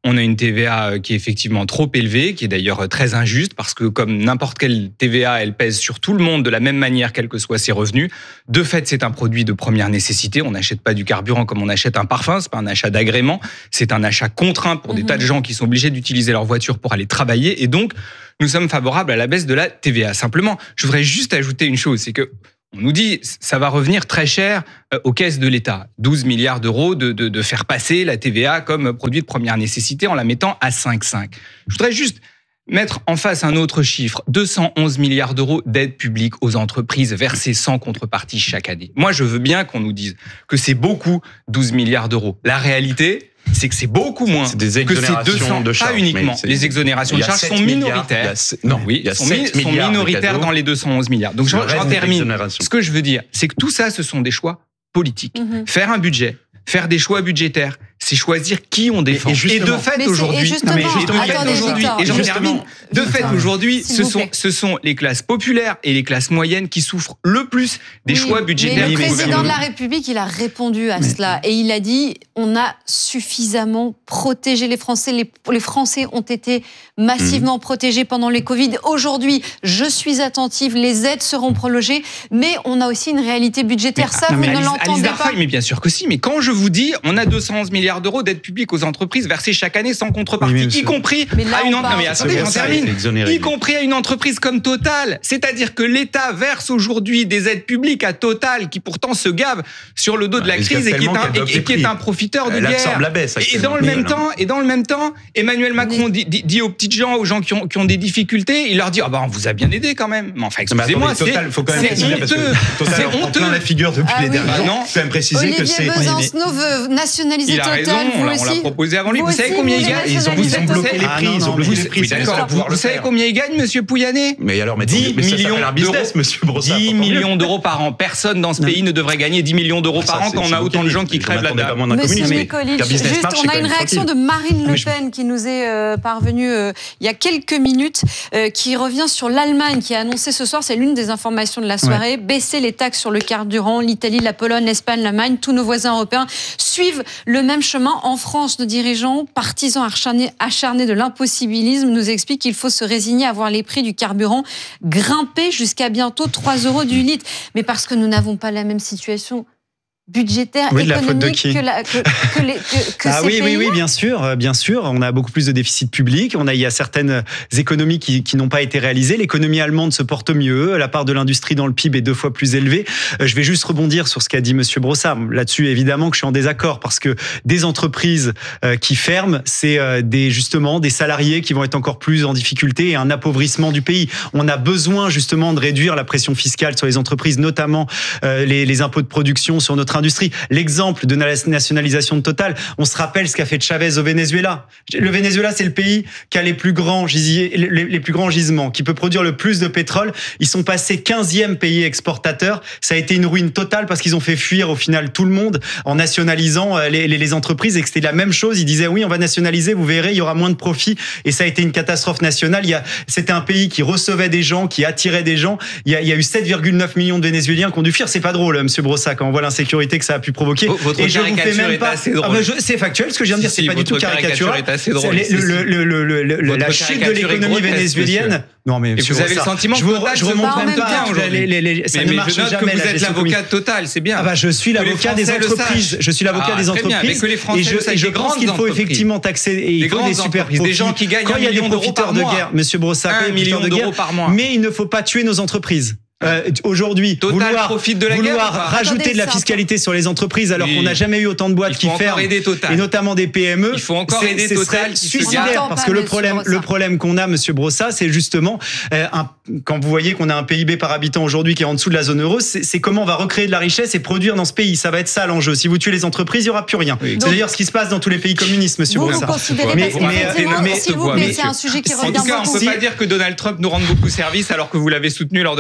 On a une T V A qui est effectivement trop élevée, qui est d'ailleurs très injuste, parce que comme n'importe quelle T V A, elle pèse sur tout le monde de la même manière, quels que soient ses revenus. De fait, c'est un produit de première nécessité. On n'achète pas du carburant comme on achète un parfum. C'est pas un achat d'agrément. C'est un achat contraint pour des mmh. tas de gens qui sont obligés d'utiliser leur voiture pour aller travailler. Et donc, nous sommes favorables à la baisse de la T V A. Simplement, je voudrais juste ajouter une chose, c'est que on nous dit ça va revenir très cher aux caisses de l'État. douze milliards d'euros de, de, de faire passer la T V A comme produit de première nécessité en la mettant à cinq virgule cinq. Je voudrais juste mettre en face un autre chiffre. deux cent onze milliards d'euros d'aide publique aux entreprises versées sans contrepartie chaque année. Moi, je veux bien qu'on nous dise que c'est beaucoup, douze milliards d'euros. La réalité, c'est que c'est beaucoup moins c'est des que ces deux cents. De charges, pas uniquement. Les exonérations de charges sont minoritaires. A, non, oui, sont, mi- sont minoritaires dans les deux cent onze milliards. Donc j'en, j'en termine. Ce que je veux dire, c'est que tout ça, ce sont des choix politiques. Mm-hmm. Faire un budget, faire des choix budgétaires, c'est choisir qui on défend. Et, et de fait aujourd'hui, justement, mais de fait attendez, aujourd'hui, et j'en termine. De fait aujourd'hui, ce sont ce sont les classes populaires et les classes moyennes qui souffrent le plus des oui, choix budgétaires. Mais le président de la République, il a répondu à mais, cela et il a dit on a suffisamment protégé les Français. Les, les Français ont été massivement mmh. protégés pendant les Covid. Aujourd'hui, je suis attentive, les aides seront prolongées, mais on a aussi une réalité budgétaire. Mais, ça, non, vous ne Alice, l'entendez Alice pas. Darfaille, mais bien sûr que si. Mais quand je vous dis, on a deux cent onze milliards d'euros d'aide publique aux entreprises versées chaque année sans contrepartie, oui, y compris mais là, à une non, mais attendez, j'en termine. Y compris à une entreprise comme Total, c'est-à-dire que l'État verse aujourd'hui des aides publiques à Total, qui pourtant se gave sur le dos de la bah, crise et qui est un, et, et qui est un profiteur de Elle guerre. La baisse, et dans le même temps, et dans le même temps, Emmanuel Macron dit, dit, dit aux petites gens, aux gens qui ont, qui ont des difficultés, il leur dit ah bah on vous a bien aidé quand même. Mais enfin, excusez-moi, c'est, c'est honteux, c'est honteux. La figure depuis ah les oui. derniers jours. Je peux même préciser Olivier que c'est. Besancenot veut nationaliser Total. Il a raison, on l'a, on l'a proposé avant lui. Vous, vous savez combien il gagne? Ils ont, ils ont bloqué les prix. Ils ont bloqué les prix. D'accord. Vous savez combien il gagne, Monsieur Pouyanné? Mais alors, mais dix millions d'euros, Monsieur Brossard. dix millions d'euros par an. Personne dans ce pays ne devrait gagner dix millions d'euros par an quand on a autant de gens qui crèvent la dalle. Monsieur Mikolich, juste, on a une réaction de Marine Le Pen qui nous est euh, parvenue euh, il y a quelques minutes, euh, qui revient sur l'Allemagne, qui a annoncé ce soir, c'est l'une des informations de la soirée, ouais. baisser les taxes sur le carburant. L'Italie, la Pologne, l'Espagne, l'Allemagne, tous nos voisins européens suivent le même chemin. En France, nos dirigeants, partisans acharnés, acharnés de l'impossibilisme, nous expliquent qu'il faut se résigner à voir les prix du carburant grimper jusqu'à bientôt trois euros du litre. Mais parce que nous n'avons pas la même situation budgétaire, oui, économique que, la, que, que, les, que, que ah ces oui, pays-là. oui, oui, bien sûr, bien sûr. On a beaucoup plus de déficit public. On a, il y a certaines économies qui, qui n'ont pas été réalisées. L'économie allemande se porte mieux. La part de l'industrie dans le P I B est deux fois plus élevée. Je vais juste rebondir sur ce qu'a dit Monsieur Brossard. Là-dessus, évidemment, que je suis en désaccord parce que des entreprises qui ferment, c'est des, justement des salariés qui vont être encore plus en difficulté et un appauvrissement du pays. On a besoin justement de réduire la pression fiscale sur les entreprises, notamment les, les impôts de production sur notre industrie. L'exemple de la nationalisation de Total, on se rappelle ce qu'a fait Chavez au Venezuela. Le Venezuela, c'est le pays qui a les plus grands gisiers, les, les plus grands gisements, qui peut produire le plus de pétrole. Ils sont passés quinzième pays exportateur. Ça a été une ruine totale parce qu'ils ont fait fuir au final tout le monde en nationalisant les, les, les entreprises et que c'était la même chose. Ils disaient oui, on va nationaliser, vous verrez, il y aura moins de profits. Et ça a été une catastrophe nationale. Il y a, c'était un pays qui recevait des gens, qui attirait des gens. Il y a, il y a eu sept virgule neuf millions de Vénézuéliens qui ont dû fuir. C'est pas drôle, Monsieur Brossard, quand on voit l'insécurité que ça a pu provoquer. Votre et je vous fais même pas. Ah bah je, c'est factuel, ce que je viens de dire, si, c'est pas du tout caricatural. C'est drôle. Le, le, le, le, le, la chute de l'économie vénézuélienne. Non mais et vous avez le sentiment je, Total je remonte même pas. Les, les, les, ça mais, ne mais marche je note jamais. Que vous êtes l'avocat de Total, c'est bien. Ah bah je suis l'avocat des entreprises. Je suis l'avocat des entreprises. Et je, je pense qu'il faut effectivement taxer et il faut des super profits. Des gens qui gagnent un million d'euros par mois. De guerre, Monsieur Brossard, un million d'euros par mois. Mais il ne faut pas tuer nos entreprises. Euh, aujourd'hui, Total vouloir, profite de la vouloir guerre, rajouter Attendez, de la fiscalité sur les entreprises alors oui. qu'on n'a jamais eu autant de boîtes qui ferment, et notamment des P M E, il faut encore c'est, aider c'est Total qui suicidaire parce que le problème, le problème qu'on a, Monsieur Brossard, c'est justement euh, un, quand vous voyez qu'on a un P I B par habitant aujourd'hui qui est en dessous de la zone euro, c'est, c'est comment on va recréer de la richesse et produire dans ce pays. Ça va être ça l'enjeu. Si vous tuez les entreprises, il y aura plus rien. Oui. C'est Donc, d'ailleurs ce qui se passe dans tous les pays communistes, Monsieur vous Brossard. Vous considérez mais, mais, mais, mais, vous mais c'est un sujet qui revient beaucoup. En tout cas, on ne peut pas dire que Donald Trump nous rende beaucoup service alors que vous l'avez soutenu lors de la dernière présidentielle.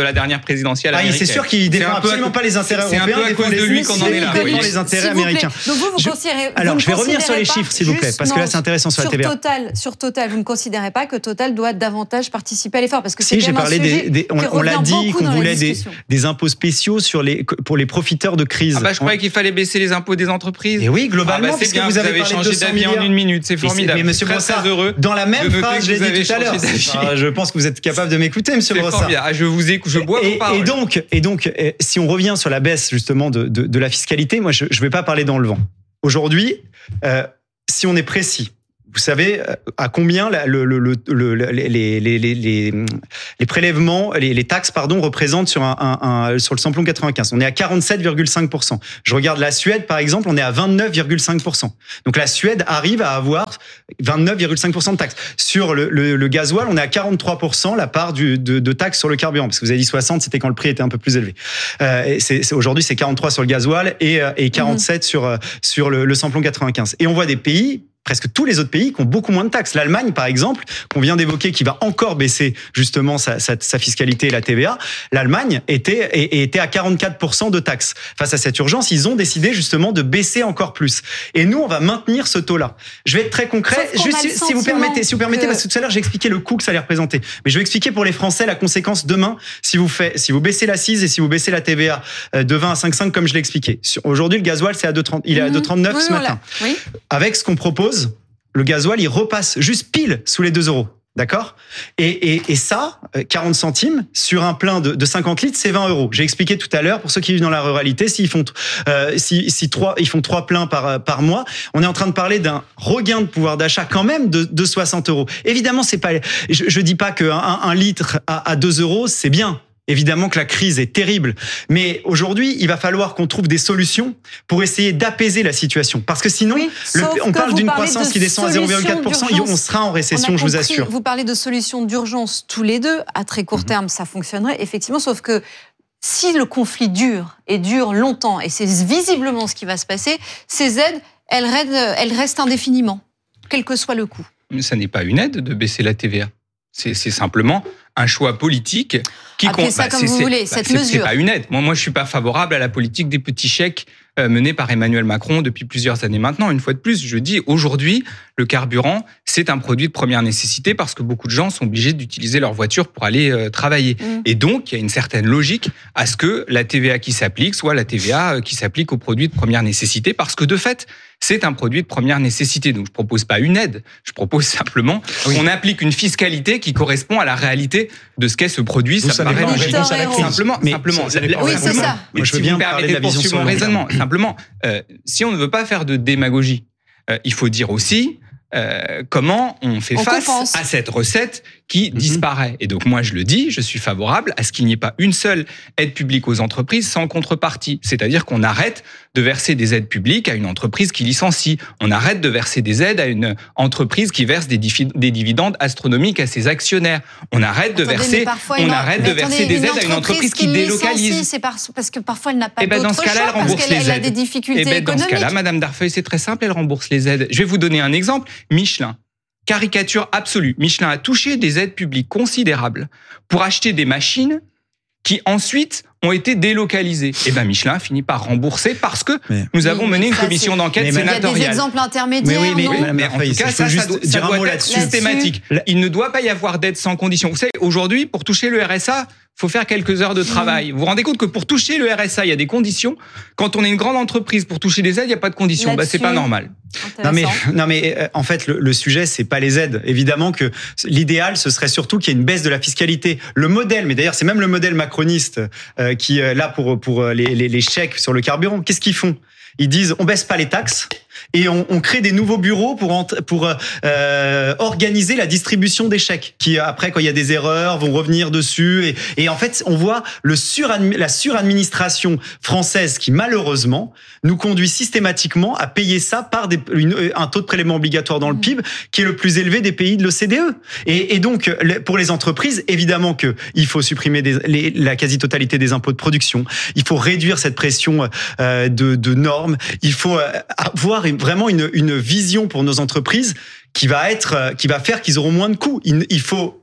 présidentielle ah, américaine. C'est sûr qu'il défend absolument à, pas les intérêts c'est européens. C'est un peu à cause de lui qu'on en est là. Il défend les intérêts américains. Donc vous, vous je, considérez, alors, vous je vais revenir sur les chiffres, s'il vous plaît, parce que là, c'est intéressant sur, sur la T V A. Total, sur Total, vous ne considérez pas que Total doit davantage participer à l'effort, parce que c'est si, j'ai parlé des, des, on, on l'a dit qu'on voulait des, des impôts spéciaux sur les, pour les profiteurs de crise. Ah bah, je croyais qu'il fallait baisser les impôts des entreprises. Et oui, globalement, ah bah, c'est bien, vous, vous avez, avez changé d'avis en une minute, c'est formidable. Mais monsieur Brossard, heureux dans la même phrase, je l'ai dit tout à l'heure. Je pense que vous êtes capable de m'écouter, monsieur Brossard. Je vous écoute, je bois vos paroles. Et donc, et donc, si on revient sur la baisse justement de, de, de la fiscalité, moi, je ne vais pas parler dans le vent. Aujourd'hui, euh, si on est précis, vous savez à combien la, le, le, le, le, les, les, les, les, les prélèvements, les, les taxes, pardon, représentent sur, un, un, un, sur le samplon quatre-vingt-quinze. On est à quarante-sept virgule cinq pour cent. Je regarde la Suède, par exemple, on est à vingt-neuf virgule cinq pour cent. Donc la Suède arrive à avoir vingt-neuf virgule cinq pour cent de taxes. Sur le, le, le gasoil, on est à quarante-trois pour cent la part du, de, de taxes sur le carburant. Parce que vous avez dit soixante, c'était quand le prix était un peu plus élevé. Euh, c'est, c'est, aujourd'hui, c'est quarante-trois sur le gasoil et, et quarante-sept mmh. sur, sur le, le samplon quatre-vingt-quinze. Et on voit des pays... presque tous les autres pays qui ont beaucoup moins de taxes. L'Allemagne, par exemple, qu'on vient d'évoquer, qui va encore baisser justement sa, sa, sa fiscalité et la T V A, l'Allemagne était, était à quarante-quatre pour cent de taxes. Face à cette urgence, ils ont décidé justement de baisser encore plus. Et nous, on va maintenir ce taux-là. Je vais être très concret, juste si, si vous permettez, si vous permettez, que... parce que tout à l'heure, j'ai expliqué le coût que ça allait représenter. Mais je vais expliquer pour les Français la conséquence demain si vous, fait, si vous baissez l'accise et si vous baissez la T V A de vingt à cinq virgule cinq comme je l'ai expliqué. Aujourd'hui, le gasoil, c'est à deux virgule trente, il est à deux virgule trente-neuf oui, ce matin. Oui. Avec ce qu'on propose, le gasoil, il repasse juste pile sous les deux euros. D'accord ? et, et, et ça, quarante centimes sur un plein de, de cinquante litres, c'est vingt euros. J'ai expliqué tout à l'heure, pour ceux qui vivent dans la ruralité, s'ils font, euh, si, si trois, ils font trois pleins par, par mois, on est en train de parler d'un regain de pouvoir d'achat quand même de, de soixante euros. Évidemment, c'est pas, je, je dis pas qu'un un litre à, à deux euros, c'est bien. Évidemment que la crise est terrible, mais aujourd'hui, il va falloir qu'on trouve des solutions pour essayer d'apaiser la situation. Parce que sinon, oui, le, on parle d'une croissance qui descend à zéro virgule quatre pour cent et on sera en récession, je vous assure. Vous parlez de solutions d'urgence tous les deux. À très court terme, ça fonctionnerait, effectivement, sauf que si le conflit dure et dure longtemps, et c'est visiblement ce qui va se passer, ces aides, elles restent, elles restent indéfiniment, quel que soit le coût. Mais ça n'est pas une aide de baisser la T V A. C'est, c'est simplement un choix politique qui Appelez compte. ça bah, comme c'est, vous c'est, voulez, bah, cette c'est, mesure. C'est pas une aide. Moi, moi, je suis pas favorable à la politique des petits chèques euh, menée par Emmanuel Macron depuis plusieurs années maintenant. Une fois de plus, je dis aujourd'hui, le carburant, c'est un produit de première nécessité parce que beaucoup de gens sont obligés d'utiliser leur voiture pour aller euh, travailler. Mmh. Et donc, il y a une certaine logique à ce que la T V A qui s'applique soit la T V A qui s'applique aux produits de première nécessité parce que de fait, c'est un produit de première nécessité. Donc, je propose pas une aide. Je propose simplement oui. qu'on applique une fiscalité qui correspond à la réalité de ce qu'est ce produit. Vous ça paraît logique. Simplement, mais simplement. Ça, ça oui, c'est ça. Moi, je veux si bien vous parler de la vision sur mon raisonnement. Simplement, euh, si on ne veut pas faire de démagogie, euh, il faut dire aussi euh, comment on fait on face compense. à cette recette qui mm-hmm. disparaît. Et donc moi je le dis, je suis favorable à ce qu'il n'y ait pas une seule aide publique aux entreprises sans contrepartie. C'est-à-dire qu'on arrête de verser des aides publiques à une entreprise qui licencie. On arrête de verser des aides à une entreprise qui verse des, diffi- des dividendes astronomiques à ses actionnaires. On arrête de attendez, verser, on une, arrête de verser des aides à une entreprise qui, qui délocalise. C'est parce, parce que parfois elle n'a pas et ben d'autre dans ce cas-là, choix, elle rembourse parce qu'elle les aides. a des difficultés et ben économiques. Dans ce cas-là, Madame Darfeuille, c'est très simple, elle rembourse les aides. Je vais vous donner un exemple. Michelin. Caricature absolue. Michelin a touché des aides publiques considérables pour acheter des machines qui ensuite ont été délocalisées. Et ben Michelin a fini par rembourser parce que mais, nous avons mené une commission d'enquête mais, sénatoriale. Il y a des exemples intermédiaires. Mais oui, mais, non mais en tout cas, ça, ça doit, ça doit être systématique. Il ne doit pas y avoir d'aide sans condition. Vous savez, aujourd'hui, pour toucher le R S A, il faut faire quelques heures de travail. Vous vous rendez compte que pour toucher le R S A, il y a des conditions. Quand on est une grande entreprise, pour toucher des aides, il n'y a pas de conditions. Bah, c'est pas normal. Non mais, non mais euh, en fait, le, le sujet, c'est pas les aides. Évidemment que l'idéal, ce serait surtout qu'il y ait une baisse de la fiscalité. Le modèle, mais d'ailleurs, c'est même le modèle macroniste euh, qui, euh, là, pour, pour les, les, les chèques sur le carburant, qu'est-ce qu'ils font ? Ils disent, on baisse pas les taxes. Et on, on crée des nouveaux bureaux pour, pour euh, organiser la distribution des chèques, qui après, quand il y a des erreurs, vont revenir dessus. Et, et en fait, on voit le suradmi- la suradministration française qui, malheureusement, nous conduit systématiquement à payer ça par des, une, un taux de prélèvement obligatoire dans le P I B qui est le plus élevé des pays de l'O C D E. Et, et donc, pour les entreprises, évidemment qu'il faut supprimer des, les, la quasi-totalité des impôts de production. Il faut réduire cette pression euh, de, de normes. Il faut avoir une, vraiment une, une vision pour nos entreprises qui va être, qui va faire qu'ils auront moins de coûts. Il, il faut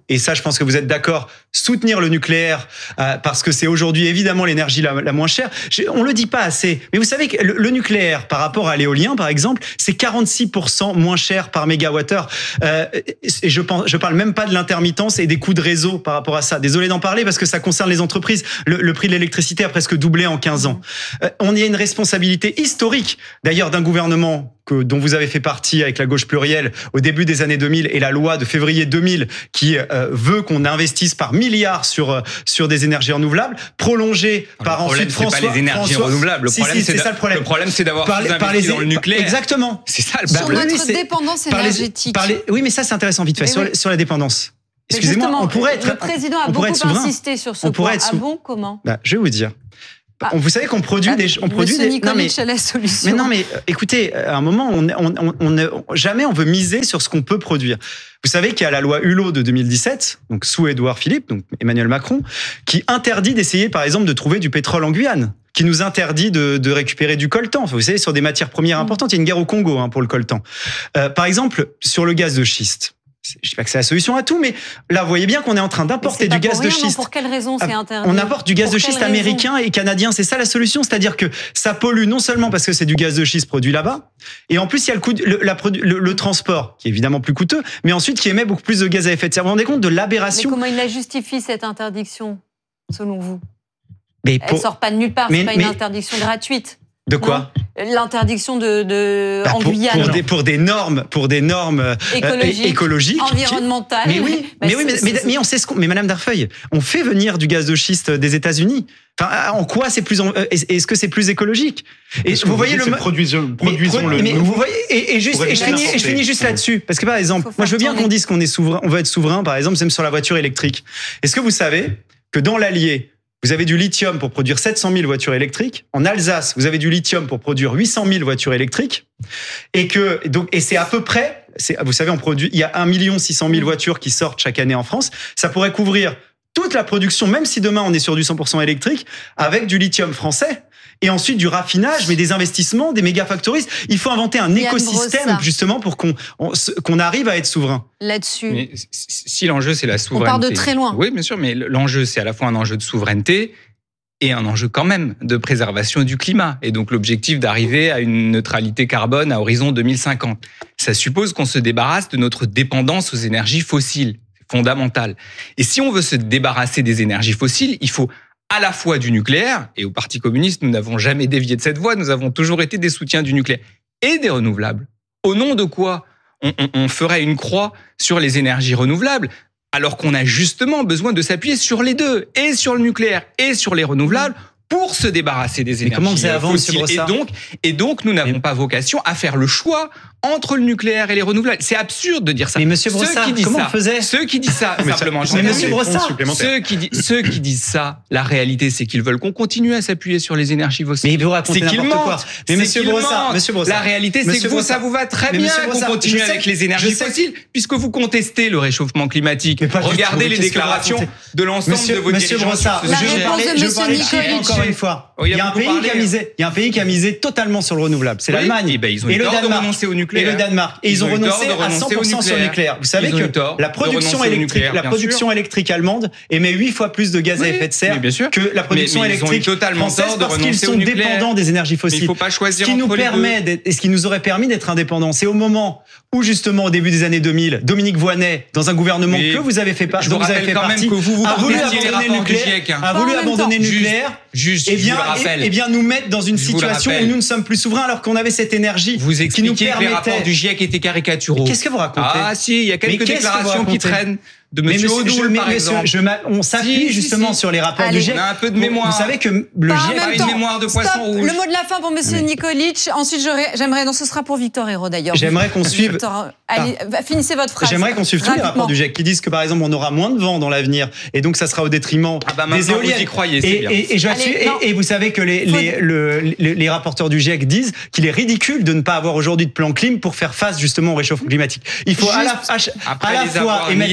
et ça je pense que vous êtes d'accord, soutenir le nucléaire euh, parce que c'est aujourd'hui évidemment l'énergie la, la moins chère. Je, on le dit pas assez, mais vous savez que le, le nucléaire par rapport à l'éolien par exemple, c'est quarante-six pour cent moins cher par mégawattheure. Euh, et je pense, je parle même pas de l'intermittence et des coûts de réseau par rapport à ça. Désolé d'en parler parce que ça concerne les entreprises. Le, le prix de l'électricité a presque doublé en quinze ans. Euh, on y a une responsabilité historique d'ailleurs d'un gouvernement que, dont vous avez fait partie avec la gauche plurielle au début des années deux mille et la loi de février deux mille qui euh, veut qu'on investisse par milliards sur euh, sur des énergies renouvelables, prolongée par ensuite François. C'est pas les énergies François, renouvelables. Le si, problème, si, c'est, c'est de, ça le problème. Le problème, c'est d'avoir par les, investi par les, dans le nucléaire. Exactement. C'est ça le Sur problème. notre dépendance énergétique. Par les, par les, oui, mais ça c'est intéressant vite fait sur, oui. sur la dépendance. Excusez-moi, on pourrait être. Le président a beaucoup insisté sur ce on point. Être ah bon, comment bah, je vais vous dire. Ah. Vous savez qu'on produit ah, des, on produit des. Non mais, a la solution. mais non mais écoutez, à un moment, on, on, on, on, jamais on veut miser sur ce qu'on peut produire. Vous savez qu'il y a la loi Hulot de deux mille dix-sept, donc sous Édouard Philippe, donc Emmanuel Macron, qui interdit d'essayer, par exemple, de trouver du pétrole en Guyane, qui nous interdit de, de récupérer du coltan. Vous savez, sur des matières premières importantes, il y a une guerre au Congo hein, pour le coltan. Euh, par exemple, sur le gaz de schiste. Je dis pas que c'est la solution à tout, mais là, vous voyez bien qu'on est en train d'apporter du gaz rien, de schiste. Non, pour quelle raison c'est interdit ? On apporte du gaz pour de schiste américain et canadien. C'est ça la solution, c'est-à-dire que ça pollue non seulement parce que c'est du gaz de schiste produit là-bas, et en plus il y a le, coût de, le, la, le, le transport qui est évidemment plus coûteux, mais ensuite qui émet beaucoup plus de gaz à effet de serre. Vous vous rendez compte de l'aberration ? Mais comment il la justifie cette interdiction, selon vous ? Mais Elle ne sort pas de nulle part. Mais, c'est pas mais... une interdiction gratuite. De quoi ? Non, l'interdiction de, de bah, en pour, Guyane. Pour des, pour des normes, pour des normes écologiques, euh, écologiques environnementales. Mais oui, bah, mais, oui mais, mais, mais on sait ce qu'on. Mais Madame Darfeuille, on fait venir du gaz de schiste des États-Unis. Enfin, en quoi c'est plus, est-ce que c'est plus écologique ? Et vous, vous voyez le produisons, produisons mais, le. Mais vous voyez, et, et juste, et je finis, et je finis juste là-dessus, parce que par exemple, moi je veux bien qu'on dise qu'on est souverain, on veut être souverain, par exemple, même sur la voiture électrique. Est-ce que vous savez que dans l'Allier, vous avez du lithium pour produire sept cent mille voitures électriques. En Alsace, vous avez du lithium pour produire huit cent mille voitures électriques. Et que, donc, et c'est à peu près, c'est, vous savez, on produit, il y a un million six cent mille voitures qui sortent chaque année en France. Ça pourrait couvrir toute la production, même si demain on est sur du cent pour cent électrique, avec du lithium français. Et ensuite du raffinage, mais des investissements, des méga factories. Il faut inventer un Yann écosystème Brossa. justement pour qu'on on, qu'on arrive à être souverain. Là-dessus. Mais si l'enjeu c'est la souveraineté. On part de très loin. Oui, bien sûr, mais l'enjeu c'est à la fois un enjeu de souveraineté et un enjeu quand même de préservation du climat. Et donc l'objectif d'arriver à une neutralité carbone à horizon deux mille cinquante. Ça suppose qu'on se débarrasse de notre dépendance aux énergies fossiles. C'est fondamental. Et si on veut se débarrasser des énergies fossiles, il faut à la fois du nucléaire, et au Parti communiste, nous n'avons jamais dévié de cette voie, nous avons toujours été des soutiens du nucléaire, et des renouvelables. Au nom de quoi on, on, on ferait une croix sur les énergies renouvelables, alors qu'on a justement besoin de s'appuyer sur les deux, et sur le nucléaire, et sur les renouvelables, pour se débarrasser des énergies comment faisait avant, fossiles. Et donc, et donc, nous n'avons pas vocation à faire le choix entre le nucléaire et les renouvelables. C'est absurde de dire ça. Mais Monsieur Brossard, ceux qui disent comment ça, on faisait Ceux qui disent ça, mais simplement, ça, mais Monsieur Brossard, ceux qui, disent, ceux qui disent ça, la réalité, c'est qu'ils veulent qu'on continue à s'appuyer sur les énergies fossiles. Mais ils vous racontent n'importe quoi. Mais Monsieur Brossard, Monsieur Brossard, la réalité, c'est que vous, ça vous va très bien qu'on continue avec les énergies fossiles, puisque vous contestez le réchauffement climatique. Regardez les déclarations de l'ensemble de vos dirigeants. Monsieur Brossard, je parlais encore une fois. Il y a un pays qui a misé, il y a un pays qui a misé totalement sur le renouvelable. C'est l'Allemagne. Et ben ils ont eu tort de renoncer au nucléaire. Et le Danemark. Et ils ont renoncé à cent pour cent sur le nucléaire. Vous savez que la production électrique, la production électrique allemande émet huit fois plus de gaz à effet de serre que la production électrique française parce qu'ils sont dépendants des énergies fossiles. Il faut pas choisir ce qui nous permet et ce qui nous aurait permis d'être indépendants. C'est au moment où justement au début des années deux mille, Dominique Voynet, dans un gouvernement que vous avez fait partie, dont vous avez fait partie, a voulu abandonner le nucléaire, a voulu abandonner le nucléaire. Juste, et bien, et, et bien nous mettre dans une je situation où nous ne sommes plus souverains alors qu'on avait cette énergie vous qui nous permettait... que les rapports du GIEC étaient caricaturaux. Qu'est-ce que vous racontez ? Ah si, il y a quelques déclarations qui traînent de Monsieur Odoul, par exemple. Je, on s'appuie si, justement si, si. sur les rapports Allez. du GIEC. On a un peu de mémoire. Vous savez que le GIEC a une mémoire de poisson Stop. rouge. Le mot de la fin pour Monsieur oui. Nikolic. Ensuite, j'aimerais... Non, ce sera pour Victor Hérault d'ailleurs. J'aimerais qu'on suive... Victor, allez, ah. finissez votre phrase. J'aimerais qu'on suive tous les rapports du GIEC qui disent que, par exemple, on aura moins de vent dans l'avenir et donc ça sera au détriment ah bah des éoliennes. Vous y croyez, c'est bien. Et, et, et, Allez, et, et vous savez que les, les, le, les, les rapporteurs du GIEC disent qu'il est ridicule de ne pas avoir aujourd'hui de plan clim pour faire face justement au réchauffement climatique. Il faut Juste, à la, à, après à la les fois avoir émettre... niés, vous vous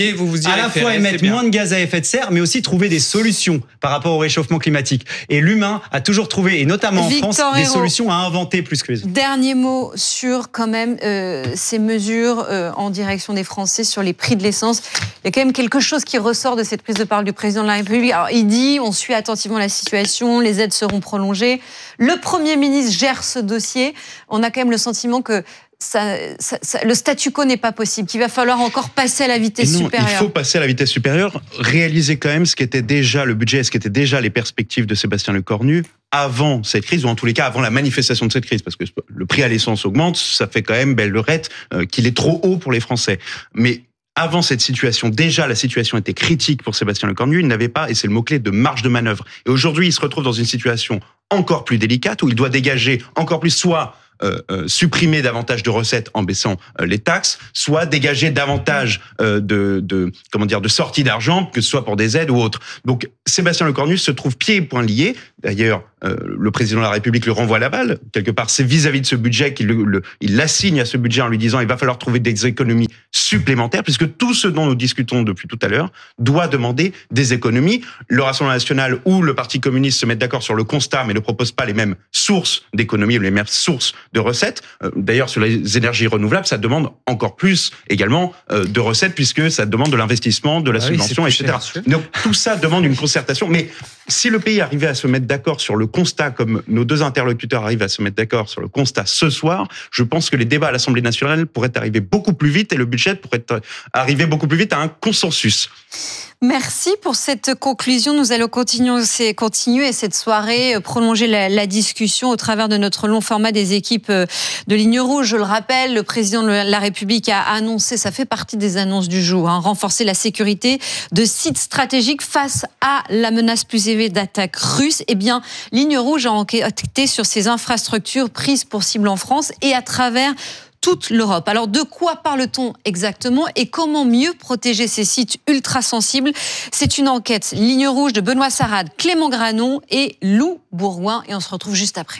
à la fois émettre moins de gaz à effet de serre, mais aussi trouver des solutions par rapport au réchauffement climatique. Et l'humain a toujours trouvé, et notamment Victor en France, des Ayrault, solutions à inventer plus que les autres. Dernier mot sur quand même euh, ces mesures euh, en direction des Français sur les prix de l'essence. Il y a quand même quelque chose qui ressort de cette prise de parole du président de la République. Alors, il dit, on suit attentivement la situation, les aides seront prolongées. Le Premier ministre gère ce dossier. On a quand même le sentiment que Ça, ça, ça, le statu quo n'est pas possible, qu'il va falloir encore passer à la vitesse non, supérieure. Il faut passer à la vitesse supérieure, réaliser quand même ce qu'était déjà le budget, ce qu'étaient déjà les perspectives de Sébastien Lecornu avant cette crise, ou en tous les cas avant la manifestation de cette crise, parce que le prix à l'essence augmente, ça fait quand même belle lurette euh, qu'il est trop haut pour les Français. Mais avant cette situation, déjà la situation était critique pour Sébastien Lecornu, il n'avait pas, et c'est le mot-clé, de marge de manœuvre. Et aujourd'hui, il se retrouve dans une situation encore plus délicate, où il doit dégager encore plus, soit Euh, euh, supprimer davantage de recettes en baissant euh, les taxes, soit dégager davantage euh, de, de comment dire de sorties d'argent, que ce soit pour des aides ou autres. Donc Sébastien Lecornu se trouve pieds et poings liés. D'ailleurs, euh, le président de la République le renvoie la balle. Quelque part, c'est vis-à-vis de ce budget qu'il le, le, il l'assigne à ce budget en lui disant il va falloir trouver des économies supplémentaires, puisque tout ce dont nous discutons depuis tout à l'heure doit demander des économies. Le Rassemblement national ou le Parti communiste se mettent d'accord sur le constat, mais ne proposent pas les mêmes sources d'économies ou les mêmes sources de recettes. D'ailleurs, sur les énergies renouvelables, ça demande encore plus également de recettes, puisque ça demande de l'investissement, de la ah subvention, oui, et cetera. Cher, donc tout ça demande une concertation. Mais si le pays arrivait à se mettre d'accord sur le constat, comme nos deux interlocuteurs arrivent à se mettre d'accord sur le constat ce soir, je pense que les débats à l'Assemblée nationale pourraient arriver beaucoup plus vite et le budget pourrait arriver beaucoup plus vite à un consensus. Merci pour cette conclusion. Nous allons continuer, continuer cette soirée, prolonger la, la discussion au travers de notre long format des équipes de Ligne Rouge. Je le rappelle, le président de la République a annoncé, ça fait partie des annonces du jour, hein, renforcer la sécurité de sites stratégiques face à la menace plus élevée d'attaque russe. Eh bien, Ligne Rouge a enquêté sur ces infrastructures prises pour cible en France et à travers toute l'Europe. Alors, de quoi parle-t-on exactement et comment mieux protéger ces sites ultra sensibles? C'est une enquête Ligne Rouge de Benoît Sarade, Clément Granon et Lou Bourgoin. Et on se retrouve juste après.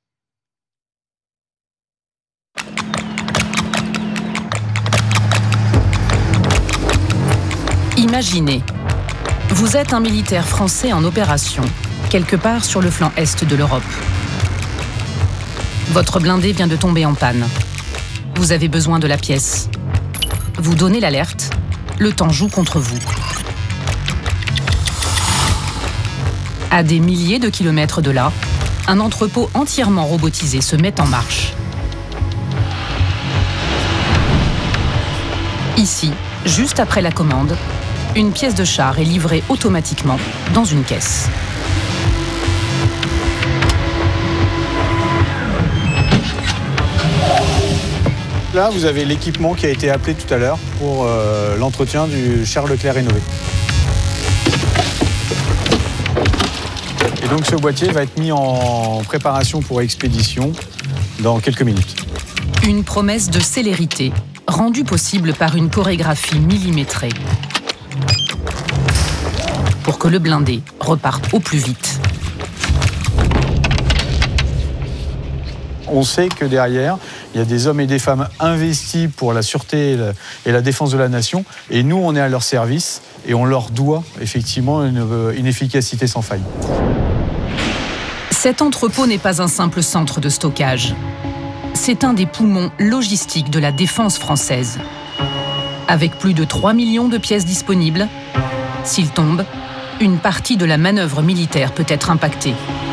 Imaginez, vous êtes un militaire français en opération, quelque part sur le flanc est de l'Europe. Votre blindé vient de tomber en panne. Vous avez besoin de la pièce. Vous donnez l'alerte, le temps joue contre vous. À des milliers de kilomètres de là, un entrepôt entièrement robotisé se met en marche. Ici, juste après la commande, une pièce de char est livrée automatiquement dans une caisse. Là, vous avez l'équipement qui a été appelé tout à l'heure pour euh, l'entretien du Charles Leclerc rénové. Et donc ce boîtier va être mis en préparation pour expédition dans quelques minutes. Une promesse de célérité, rendue possible par une chorégraphie millimétrée. Pour que le blindé reparte au plus vite. On sait que derrière, il y a des hommes et des femmes investis pour la sûreté et la défense de la nation. Et nous, on est à leur service et on leur doit effectivement une, une efficacité sans faille. Cet entrepôt n'est pas un simple centre de stockage. C'est un des poumons logistiques de la défense française. Avec plus de trois millions de pièces disponibles, s'il tombe, une partie de la manœuvre militaire peut être impactée.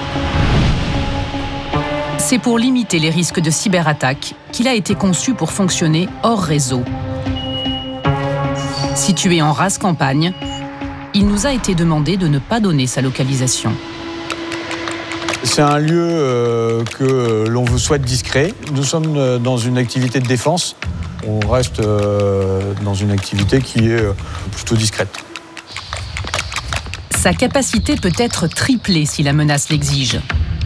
C'est pour limiter les risques de cyberattaque qu'il a été conçu pour fonctionner hors réseau. Situé en rase campagne, il nous a été demandé de ne pas donner sa localisation. C'est un lieu euh, que l'on souhaite discret. Nous sommes dans une activité de défense. On reste euh, dans une activité qui est plutôt discrète. Sa capacité peut être triplée si la menace l'exige.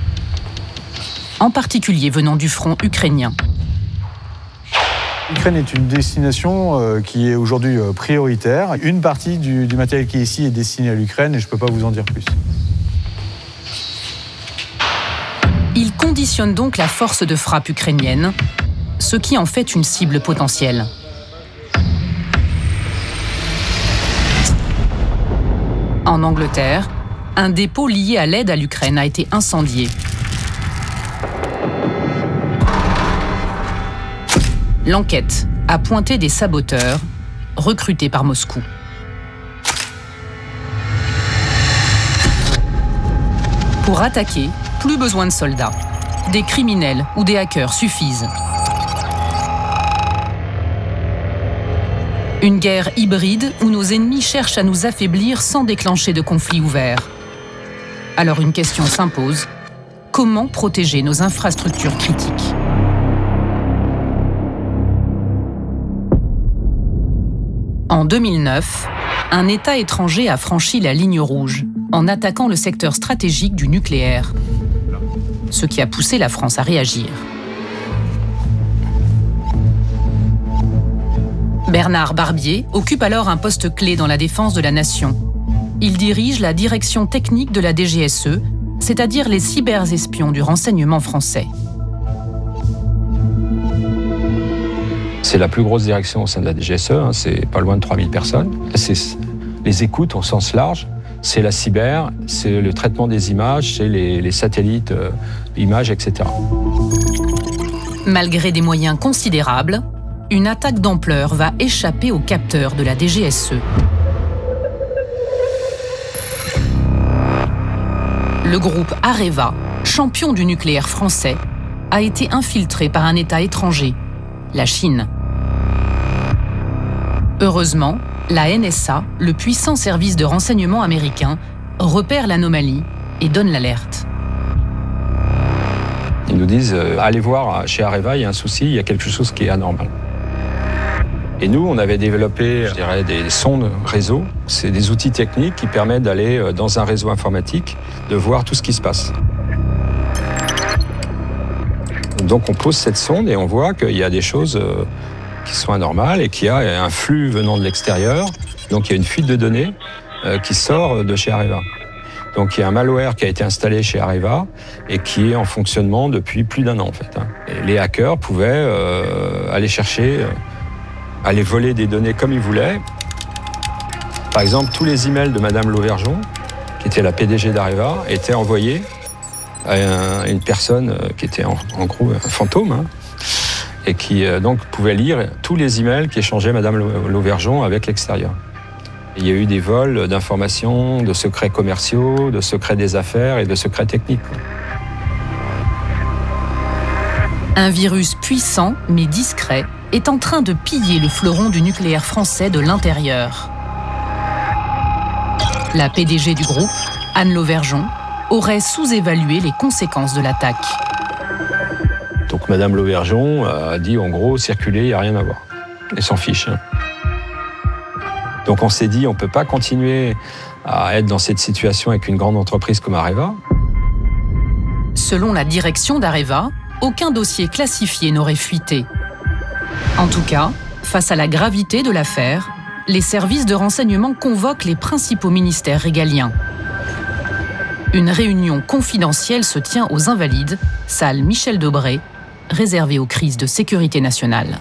En particulier venant du front ukrainien. L'Ukraine est une destination euh, qui est aujourd'hui euh, prioritaire. Une partie du, du matériel qui est ici est destiné à l'Ukraine et je ne peux pas vous en dire plus. Il conditionne donc la force de frappe ukrainienne, ce qui en fait une cible potentielle. En Angleterre, un dépôt lié à l'aide à l'Ukraine a été incendié. L'enquête a pointé des saboteurs recrutés par Moscou. Pour attaquer, plus besoin de soldats. Des criminels ou des hackers suffisent. Une guerre hybride où nos ennemis cherchent à nous affaiblir sans déclencher de conflit ouvert. Alors une question s'impose. Comment protéger nos infrastructures critiques ? En deux mille neuf, un État étranger a franchi la ligne rouge en attaquant le secteur stratégique du nucléaire, ce qui a poussé la France à réagir. Bernard Barbier occupe alors un poste clé dans la défense de la nation. Il dirige la direction technique de la D G S E, c'est-à-dire les cyberespions du renseignement français. C'est la plus grosse direction au sein de la D G S E, hein, c'est pas loin de trois mille personnes. C'est les écoutes au sens large, c'est la cyber, c'est le traitement des images, c'est les, les satellites, euh, images, et cetera. Malgré des moyens considérables, une attaque d'ampleur va échapper aux capteurs de la D G S E. Le groupe Areva, champion du nucléaire français, a été infiltré par un État étranger, la Chine. Heureusement, la N S A, le puissant service de renseignement américain, repère l'anomalie et donne l'alerte. Ils nous disent euh, « Allez voir, chez Areva, il y a un souci, il y a quelque chose qui est anormal ». Et nous, on avait développé, je dirais, des sondes réseau. C'est des outils techniques qui permettent d'aller dans un réseau informatique, de voir tout ce qui se passe. Donc on pose cette sonde et on voit qu'il y a des choses qui sont anormales et qu'il y a un flux venant de l'extérieur. Donc il y a une fuite de données qui sort de chez Areva. Donc il y a un malware qui a été installé chez Areva et qui est en fonctionnement depuis plus d'un an en fait. Et les hackers pouvaient euh, aller chercher, euh, aller voler des données comme ils voulaient. Par exemple, tous les emails de Madame Lauvergeon, qui était la P D G d'Areva, étaient envoyés à une personne qui était en, en gros un fantôme, hein, et qui euh, donc pouvait lire tous les emails qu'échangeait Madame Lauvergeon avec l'extérieur. Il y a eu des vols d'informations, de secrets commerciaux, de secrets des affaires et de secrets techniques. Un virus puissant mais discret est en train de piller le fleuron du nucléaire français de l'intérieur. La P D G du groupe, Anne Lauvergeon, aurait sous-évalué les conséquences de l'attaque. Donc Madame Lauvergeon a dit en gros, circuler, il n'y a rien à voir. Elle s'en fiche. Hein. Donc on s'est dit, on ne peut pas continuer à être dans cette situation avec une grande entreprise comme Areva. Selon la direction d'Areva, aucun dossier classifié n'aurait fuité. En tout cas, face à la gravité de l'affaire, les services de renseignement convoquent les principaux ministères régaliens. Une réunion confidentielle se tient aux Invalides, salle Michel Debré, réservée aux crises de sécurité nationale.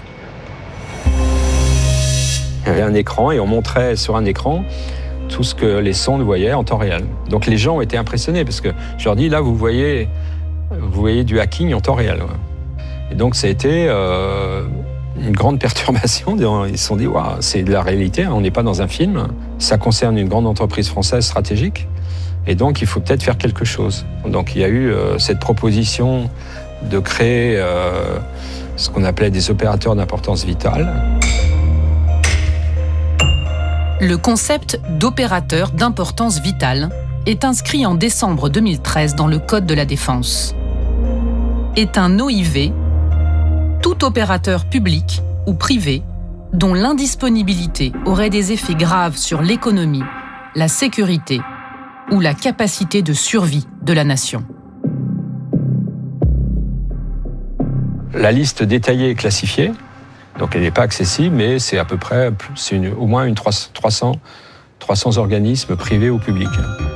Il y avait un écran et on montrait sur un écran tout ce que les sondes voyaient en temps réel. Donc les gens ont été impressionnés parce que je leur dis, là, vous voyez, vous voyez du hacking en temps réel. Et donc ça a été euh, une grande perturbation. Ils se sont dit, waouh, c'est de la réalité, on n'est pas dans un film. Ça concerne une grande entreprise française stratégique. Et donc, il faut peut-être faire quelque chose. Donc, il y a eu euh, cette proposition de créer euh, ce qu'on appelait des opérateurs d'importance vitale. Le concept d'opérateur d'importance vitale est inscrit en décembre deux mille treize dans le Code de la Défense. Est un O I V, tout opérateur public ou privé dont l'indisponibilité aurait des effets graves sur l'économie, la sécurité ou la capacité de survie de la nation. La liste détaillée est classifiée, donc elle n'est pas accessible, mais c'est à peu près, c'est une, au moins une trois cents, trois cents organismes privés ou publics.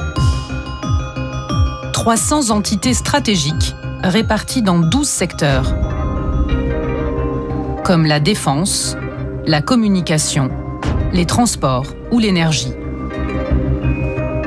trois cents entités stratégiques réparties dans douze secteurs, comme la défense, la communication, les transports ou l'énergie.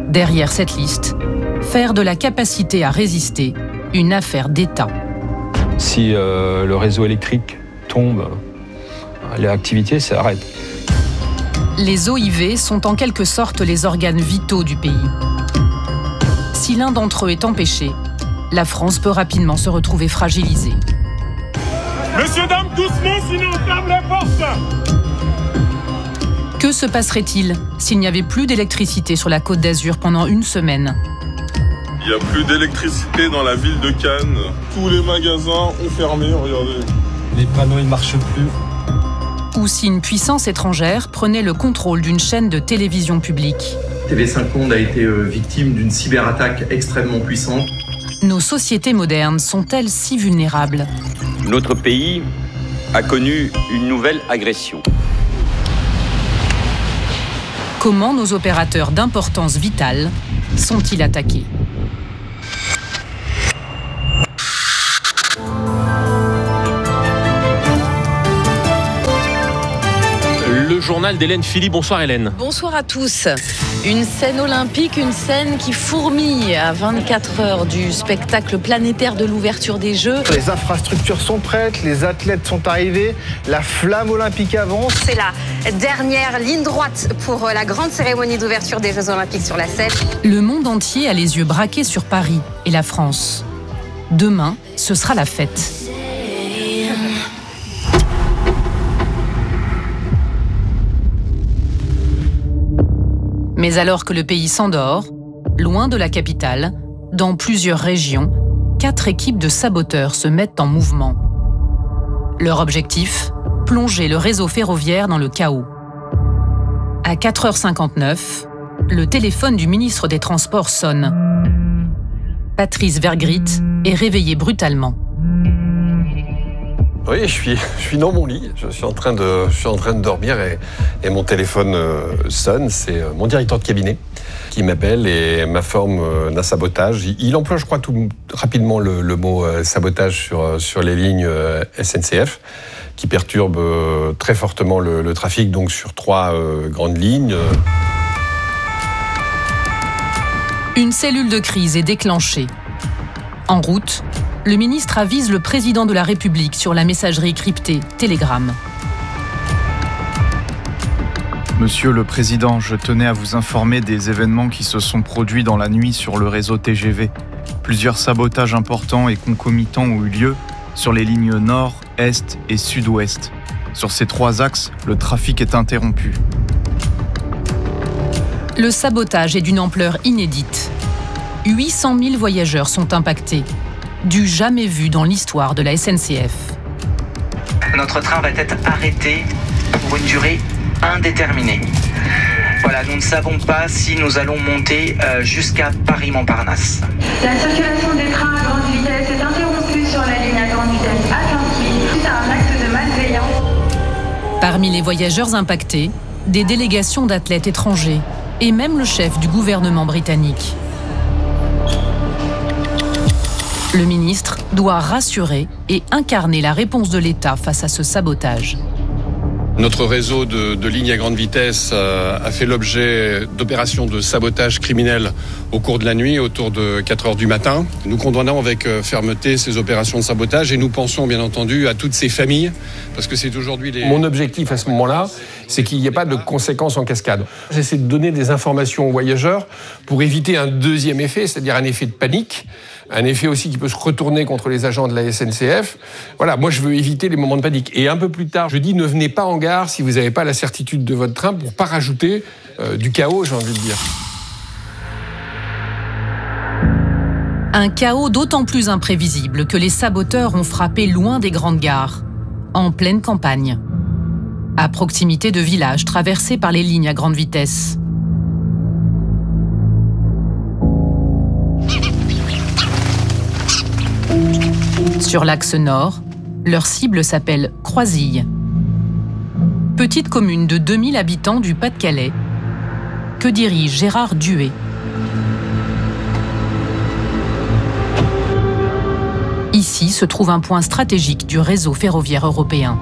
Derrière cette liste, faire de la capacité à résister une affaire d'État. Si euh, le réseau électrique tombe, l'activité s'arrête. Les O I V sont en quelque sorte les organes vitaux du pays. Si l'un d'entre eux est empêché, la France peut rapidement se retrouver fragilisée. Messieurs, dames, doucement, sinon on ferme les portes. Que se passerait-il s'il n'y avait plus d'électricité sur la Côte d'Azur pendant une semaine ? Il n'y a plus d'électricité dans la ville de Cannes. Tous les magasins ont fermé, regardez. Les panneaux, ils ne marchent plus. Ou si une puissance étrangère prenait le contrôle d'une chaîne de télévision publique. T V cinq Monde a été victime d'une cyberattaque extrêmement puissante. Nos sociétés modernes sont-elles si vulnérables ? Notre pays a connu une nouvelle agression. Comment nos opérateurs d'importance vitale sont-ils attaqués ? Le journal d'Hélène Philly. Bonsoir Hélène. Bonsoir à tous. Une scène olympique, une scène qui fourmille à vingt-quatre heures du spectacle planétaire de l'ouverture des Jeux. Les infrastructures sont prêtes, les athlètes sont arrivés, la flamme olympique avance. C'est la dernière ligne droite pour la grande cérémonie d'ouverture des Jeux olympiques sur la scène. Le monde entier a les yeux braqués sur Paris et la France. Demain, ce sera la fête. Mais alors que le pays s'endort, loin de la capitale, dans plusieurs régions, quatre équipes de saboteurs se mettent en mouvement. Leur objectif ? Plonger le réseau ferroviaire dans le chaos. À quatre heures cinquante-neuf, le téléphone du ministre des Transports sonne. Patrice Vergrit est réveillé brutalement. Oui, je suis, je suis dans mon lit, je suis en train de, je suis en train de dormir et, et mon téléphone euh, sonne. C'est mon directeur de cabinet qui m'appelle et m'informe euh, d'un sabotage. Il, il emploie, je crois, tout rapidement le, le mot euh, sabotage sur, sur les lignes euh, S N C F qui perturbe euh, très fortement le, le trafic, donc sur trois euh, grandes lignes. Une cellule de crise est déclenchée. En route, le ministre avise le président de la République sur la messagerie cryptée Telegram. Monsieur le Président, je tenais à vous informer des événements qui se sont produits dans la nuit sur le réseau T G V. Plusieurs sabotages importants et concomitants ont eu lieu sur les lignes nord, est et sud-ouest. Sur ces trois axes, le trafic est interrompu. Le sabotage est d'une ampleur inédite. huit cent mille voyageurs sont impactés, du jamais vu dans l'histoire de la S N C F. Notre train va être arrêté pour une durée indéterminée. Voilà, nous ne savons pas si nous allons monter euh, jusqu'à Paris-Montparnasse. La circulation des trains à grande vitesse est interrompue sur la ligne à grande vitesse Atlantique suite à un acte de malveillance. Parmi les voyageurs impactés, des délégations d'athlètes étrangers et même le chef du gouvernement britannique. Le ministre doit rassurer et incarner la réponse de l'État face à ce sabotage. Notre réseau de, de lignes à grande vitesse euh, a fait l'objet d'opérations de sabotage criminel au cours de la nuit, autour de quatre heures du matin. Nous condamnons avec euh, fermeté ces opérations de sabotage et nous pensons bien entendu à toutes ces familles, parce que c'est aujourd'hui les... Mon objectif à ce moment-là, c'est qu'il n'y ait pas de conséquences en cascade. J'essaie de donner des informations aux voyageurs pour éviter un deuxième effet, c'est-à-dire un effet de panique, un effet aussi qui peut se retourner contre les agents de la S N C F. Voilà, moi je veux éviter les moments de panique. Et un peu plus tard, je dis ne venez pas en gare si vous n'avez pas la certitude de votre train pour ne pas rajouter euh, du chaos, j'ai envie de dire. Un chaos d'autant plus imprévisible que les saboteurs ont frappé loin des grandes gares, en pleine campagne, à proximité de villages traversés par les lignes à grande vitesse. Sur l'axe nord, leur cible s'appelle Croisille. Petite commune de deux mille habitants du Pas-de-Calais, que dirige Gérard Duet. Ici se trouve un point stratégique du réseau ferroviaire européen.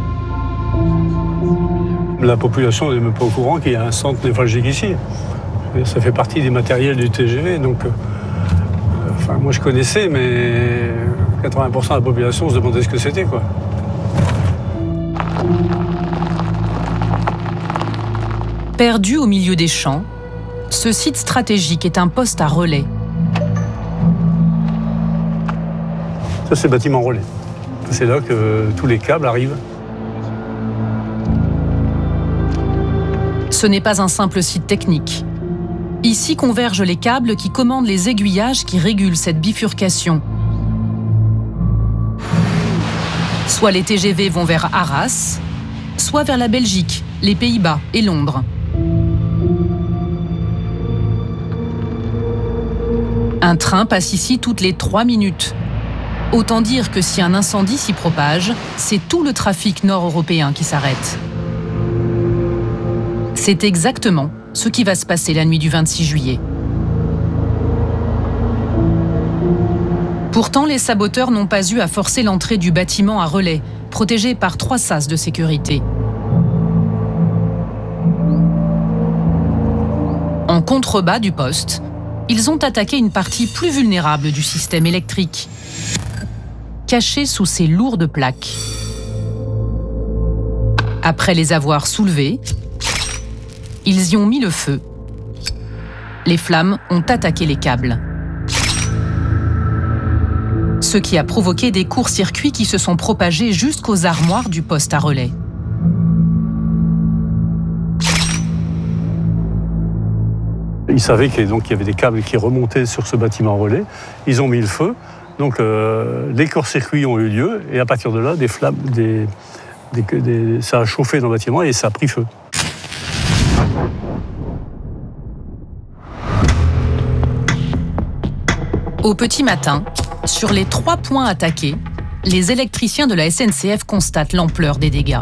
La population n'est même pas au courant qu'il y a un centre névralgique ici. Ça fait partie des matériels du T G V, donc... Euh, enfin, moi je connaissais, mais quatre-vingts pour cent de la population se demandait ce que c'était, quoi. Perdu au milieu des champs, ce site stratégique est un poste à relais. Ça, c'est le bâtiment relais. C'est là que tous les câbles arrivent. Ce n'est pas un simple site technique. Ici convergent les câbles qui commandent les aiguillages qui régulent cette bifurcation. Soit les T G V vont vers Arras, soit vers la Belgique, les Pays-Bas et Londres. Un train passe ici toutes les trois minutes. Autant dire que si un incendie s'y propage, c'est tout le trafic nord-européen qui s'arrête. C'est exactement ce qui va se passer la nuit du vingt-six juillet. Pourtant, les saboteurs n'ont pas eu à forcer l'entrée du bâtiment à relais, protégé par trois sas de sécurité. En contrebas du poste, ils ont attaqué une partie plus vulnérable du système électrique, cachée sous ces lourdes plaques. Après les avoir soulevées, ils y ont mis le feu. Les flammes ont attaqué les câbles. Ce qui a provoqué des courts-circuits qui se sont propagés jusqu'aux armoires du poste à relais. Ils savaient qu'il y avait des câbles qui remontaient sur ce bâtiment relais. Ils ont mis le feu. Donc euh, les courts-circuits ont eu lieu. Et à partir de là, des flammes, des, des, des, ça a chauffé dans le bâtiment et ça a pris feu. Au petit matin, sur les trois points attaqués, les électriciens de la S N C F constatent l'ampleur des dégâts.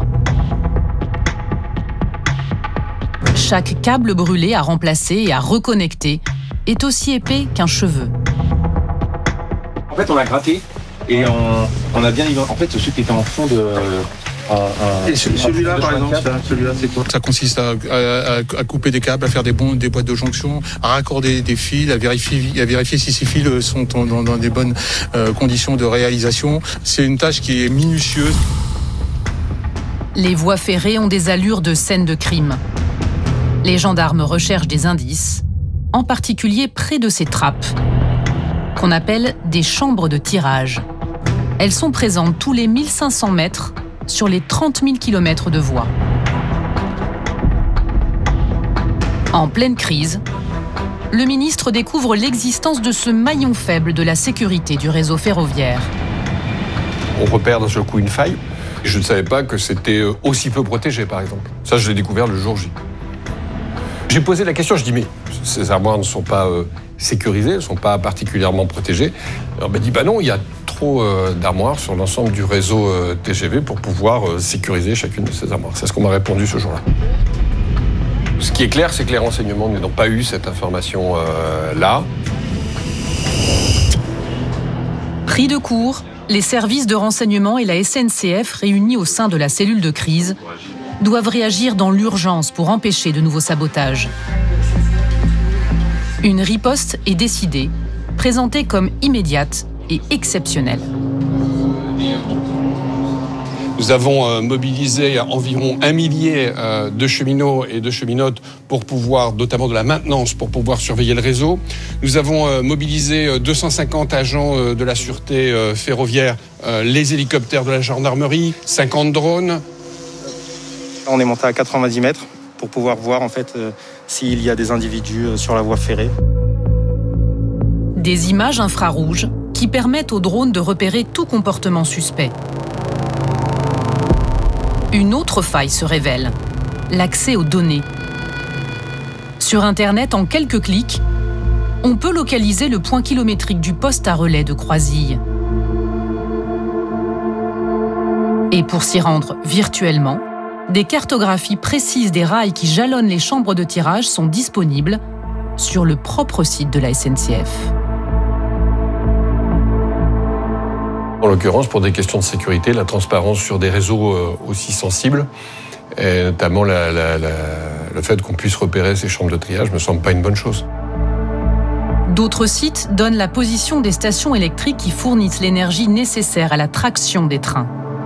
Chaque câble brûlé à remplacer et à reconnecter est aussi épais qu'un cheveu. En fait, on a gratté et on, on a bien... En fait, ceux qui étaient en fond de... Un, un, et celui-là, par exemple, celui-là, c'est quoi? Ça consiste à, à, à couper des câbles, à faire des, bons, des boîtes de jonction, à raccorder des fils, à vérifier, à vérifier si ces fils sont dans, dans des bonnes euh, conditions de réalisation. C'est une tâche qui est minutieuse. Les voies ferrées ont des allures de scènes de crime. Les gendarmes recherchent des indices, en particulier près de ces trappes, qu'on appelle des chambres de tirage. Elles sont présentes tous les mille cinq cents mètres sur les trente mille kilomètres de voies. En pleine crise, le ministre découvre l'existence de ce maillon faible de la sécurité du réseau ferroviaire. On repère d'un seul coup une faille. Je ne savais pas que c'était aussi peu protégé, par exemple. Ça, je l'ai découvert le jour J. J'ai posé la question, je dis, mais ces armoires ne sont pas euh, sécurisées, elles ne sont pas particulièrement protégées. Alors, on m'a dit, bah non, il y a trop euh, d'armoires sur l'ensemble du réseau euh, T G V pour pouvoir euh, sécuriser chacune de ces armoires. C'est ce qu'on m'a répondu ce jour-là. Ce qui est clair, c'est que les renseignements n'ont pas eu cette information-là. Euh, Pris de court, les services de renseignement et la S N C F réunis au sein de la cellule de crise doivent réagir dans l'urgence pour empêcher de nouveaux sabotages. Une riposte est décidée, présentée comme immédiate et exceptionnelle. Nous avons euh, mobilisé environ un millier euh, de cheminots et de cheminotes pour pouvoir, notamment de la maintenance, pour pouvoir surveiller le réseau. Nous avons euh, mobilisé deux cent cinquante agents euh, de la sûreté euh, ferroviaire, euh, les hélicoptères de la gendarmerie, cinquante drones. On est monté à quatre-vingt-dix mètres pour pouvoir voir en fait euh, s'il y a des individus euh, sur la voie ferrée. Des images infrarouges qui permettent aux drones de repérer tout comportement suspect. Une autre faille se révèle, l'accès aux données. Sur Internet, en quelques clics, on peut localiser le point kilométrique du poste à relais de Croisilles. Et pour s'y rendre virtuellement, des cartographies précises des rails qui jalonnent les chambres de tirage sont disponibles sur le propre site de la S N C F. En l'occurrence, pour des questions de sécurité, la transparence sur des réseaux aussi sensibles Et notamment la, la, la, le fait qu'on puisse repérer ces chambres de triage me semble pas une bonne chose. D'autres sites donnent la position des stations électriques qui fournissent l'énergie nécessaire à la traction des trains.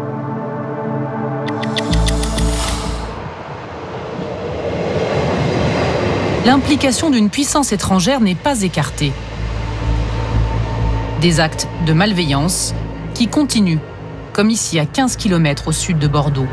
L'implication d'une puissance étrangère n'est pas écartée. Des actes de malveillance qui continuent, comme ici à quinze kilomètres au sud de Bordeaux.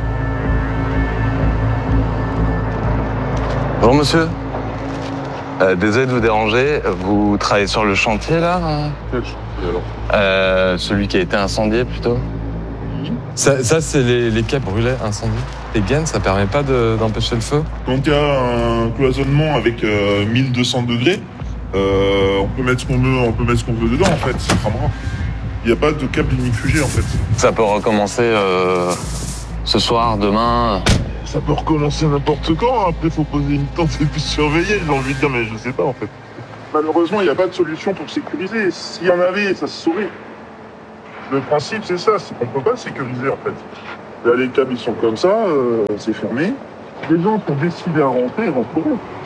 Bonjour monsieur. Euh, désolé de vous déranger, vous travaillez sur le chantier là? Quel chantier alors? euh, Celui qui a été incendié plutôt. Ça, ça c'est les, les quais brûlés, incendiés. Les gaines, ça permet pas de, d'empêcher le feu? Quand il y a un cloisonnement avec euh, mille deux cents degrés, euh, on peut mettre ce qu'on veut, on peut mettre ce qu'on veut dedans en fait, ça cramera. Il n'y a pas de câble ignifugé en fait. Ça peut recommencer euh, ce soir, demain? Ça peut recommencer n'importe quand, après il faut poser une tente et puis surveiller, j'ai envie de dire, mais je sais pas en fait. Malheureusement, il n'y a pas de solution pour sécuriser. S'il y en avait, ça se saurait. Le principe, c'est ça, c'est qu'on ne peut pas le sécuriser en fait. Là, les câbles, ils sont comme ça, euh, c'est fermé. Les gens sont décidés à rentrer, ils rentreront.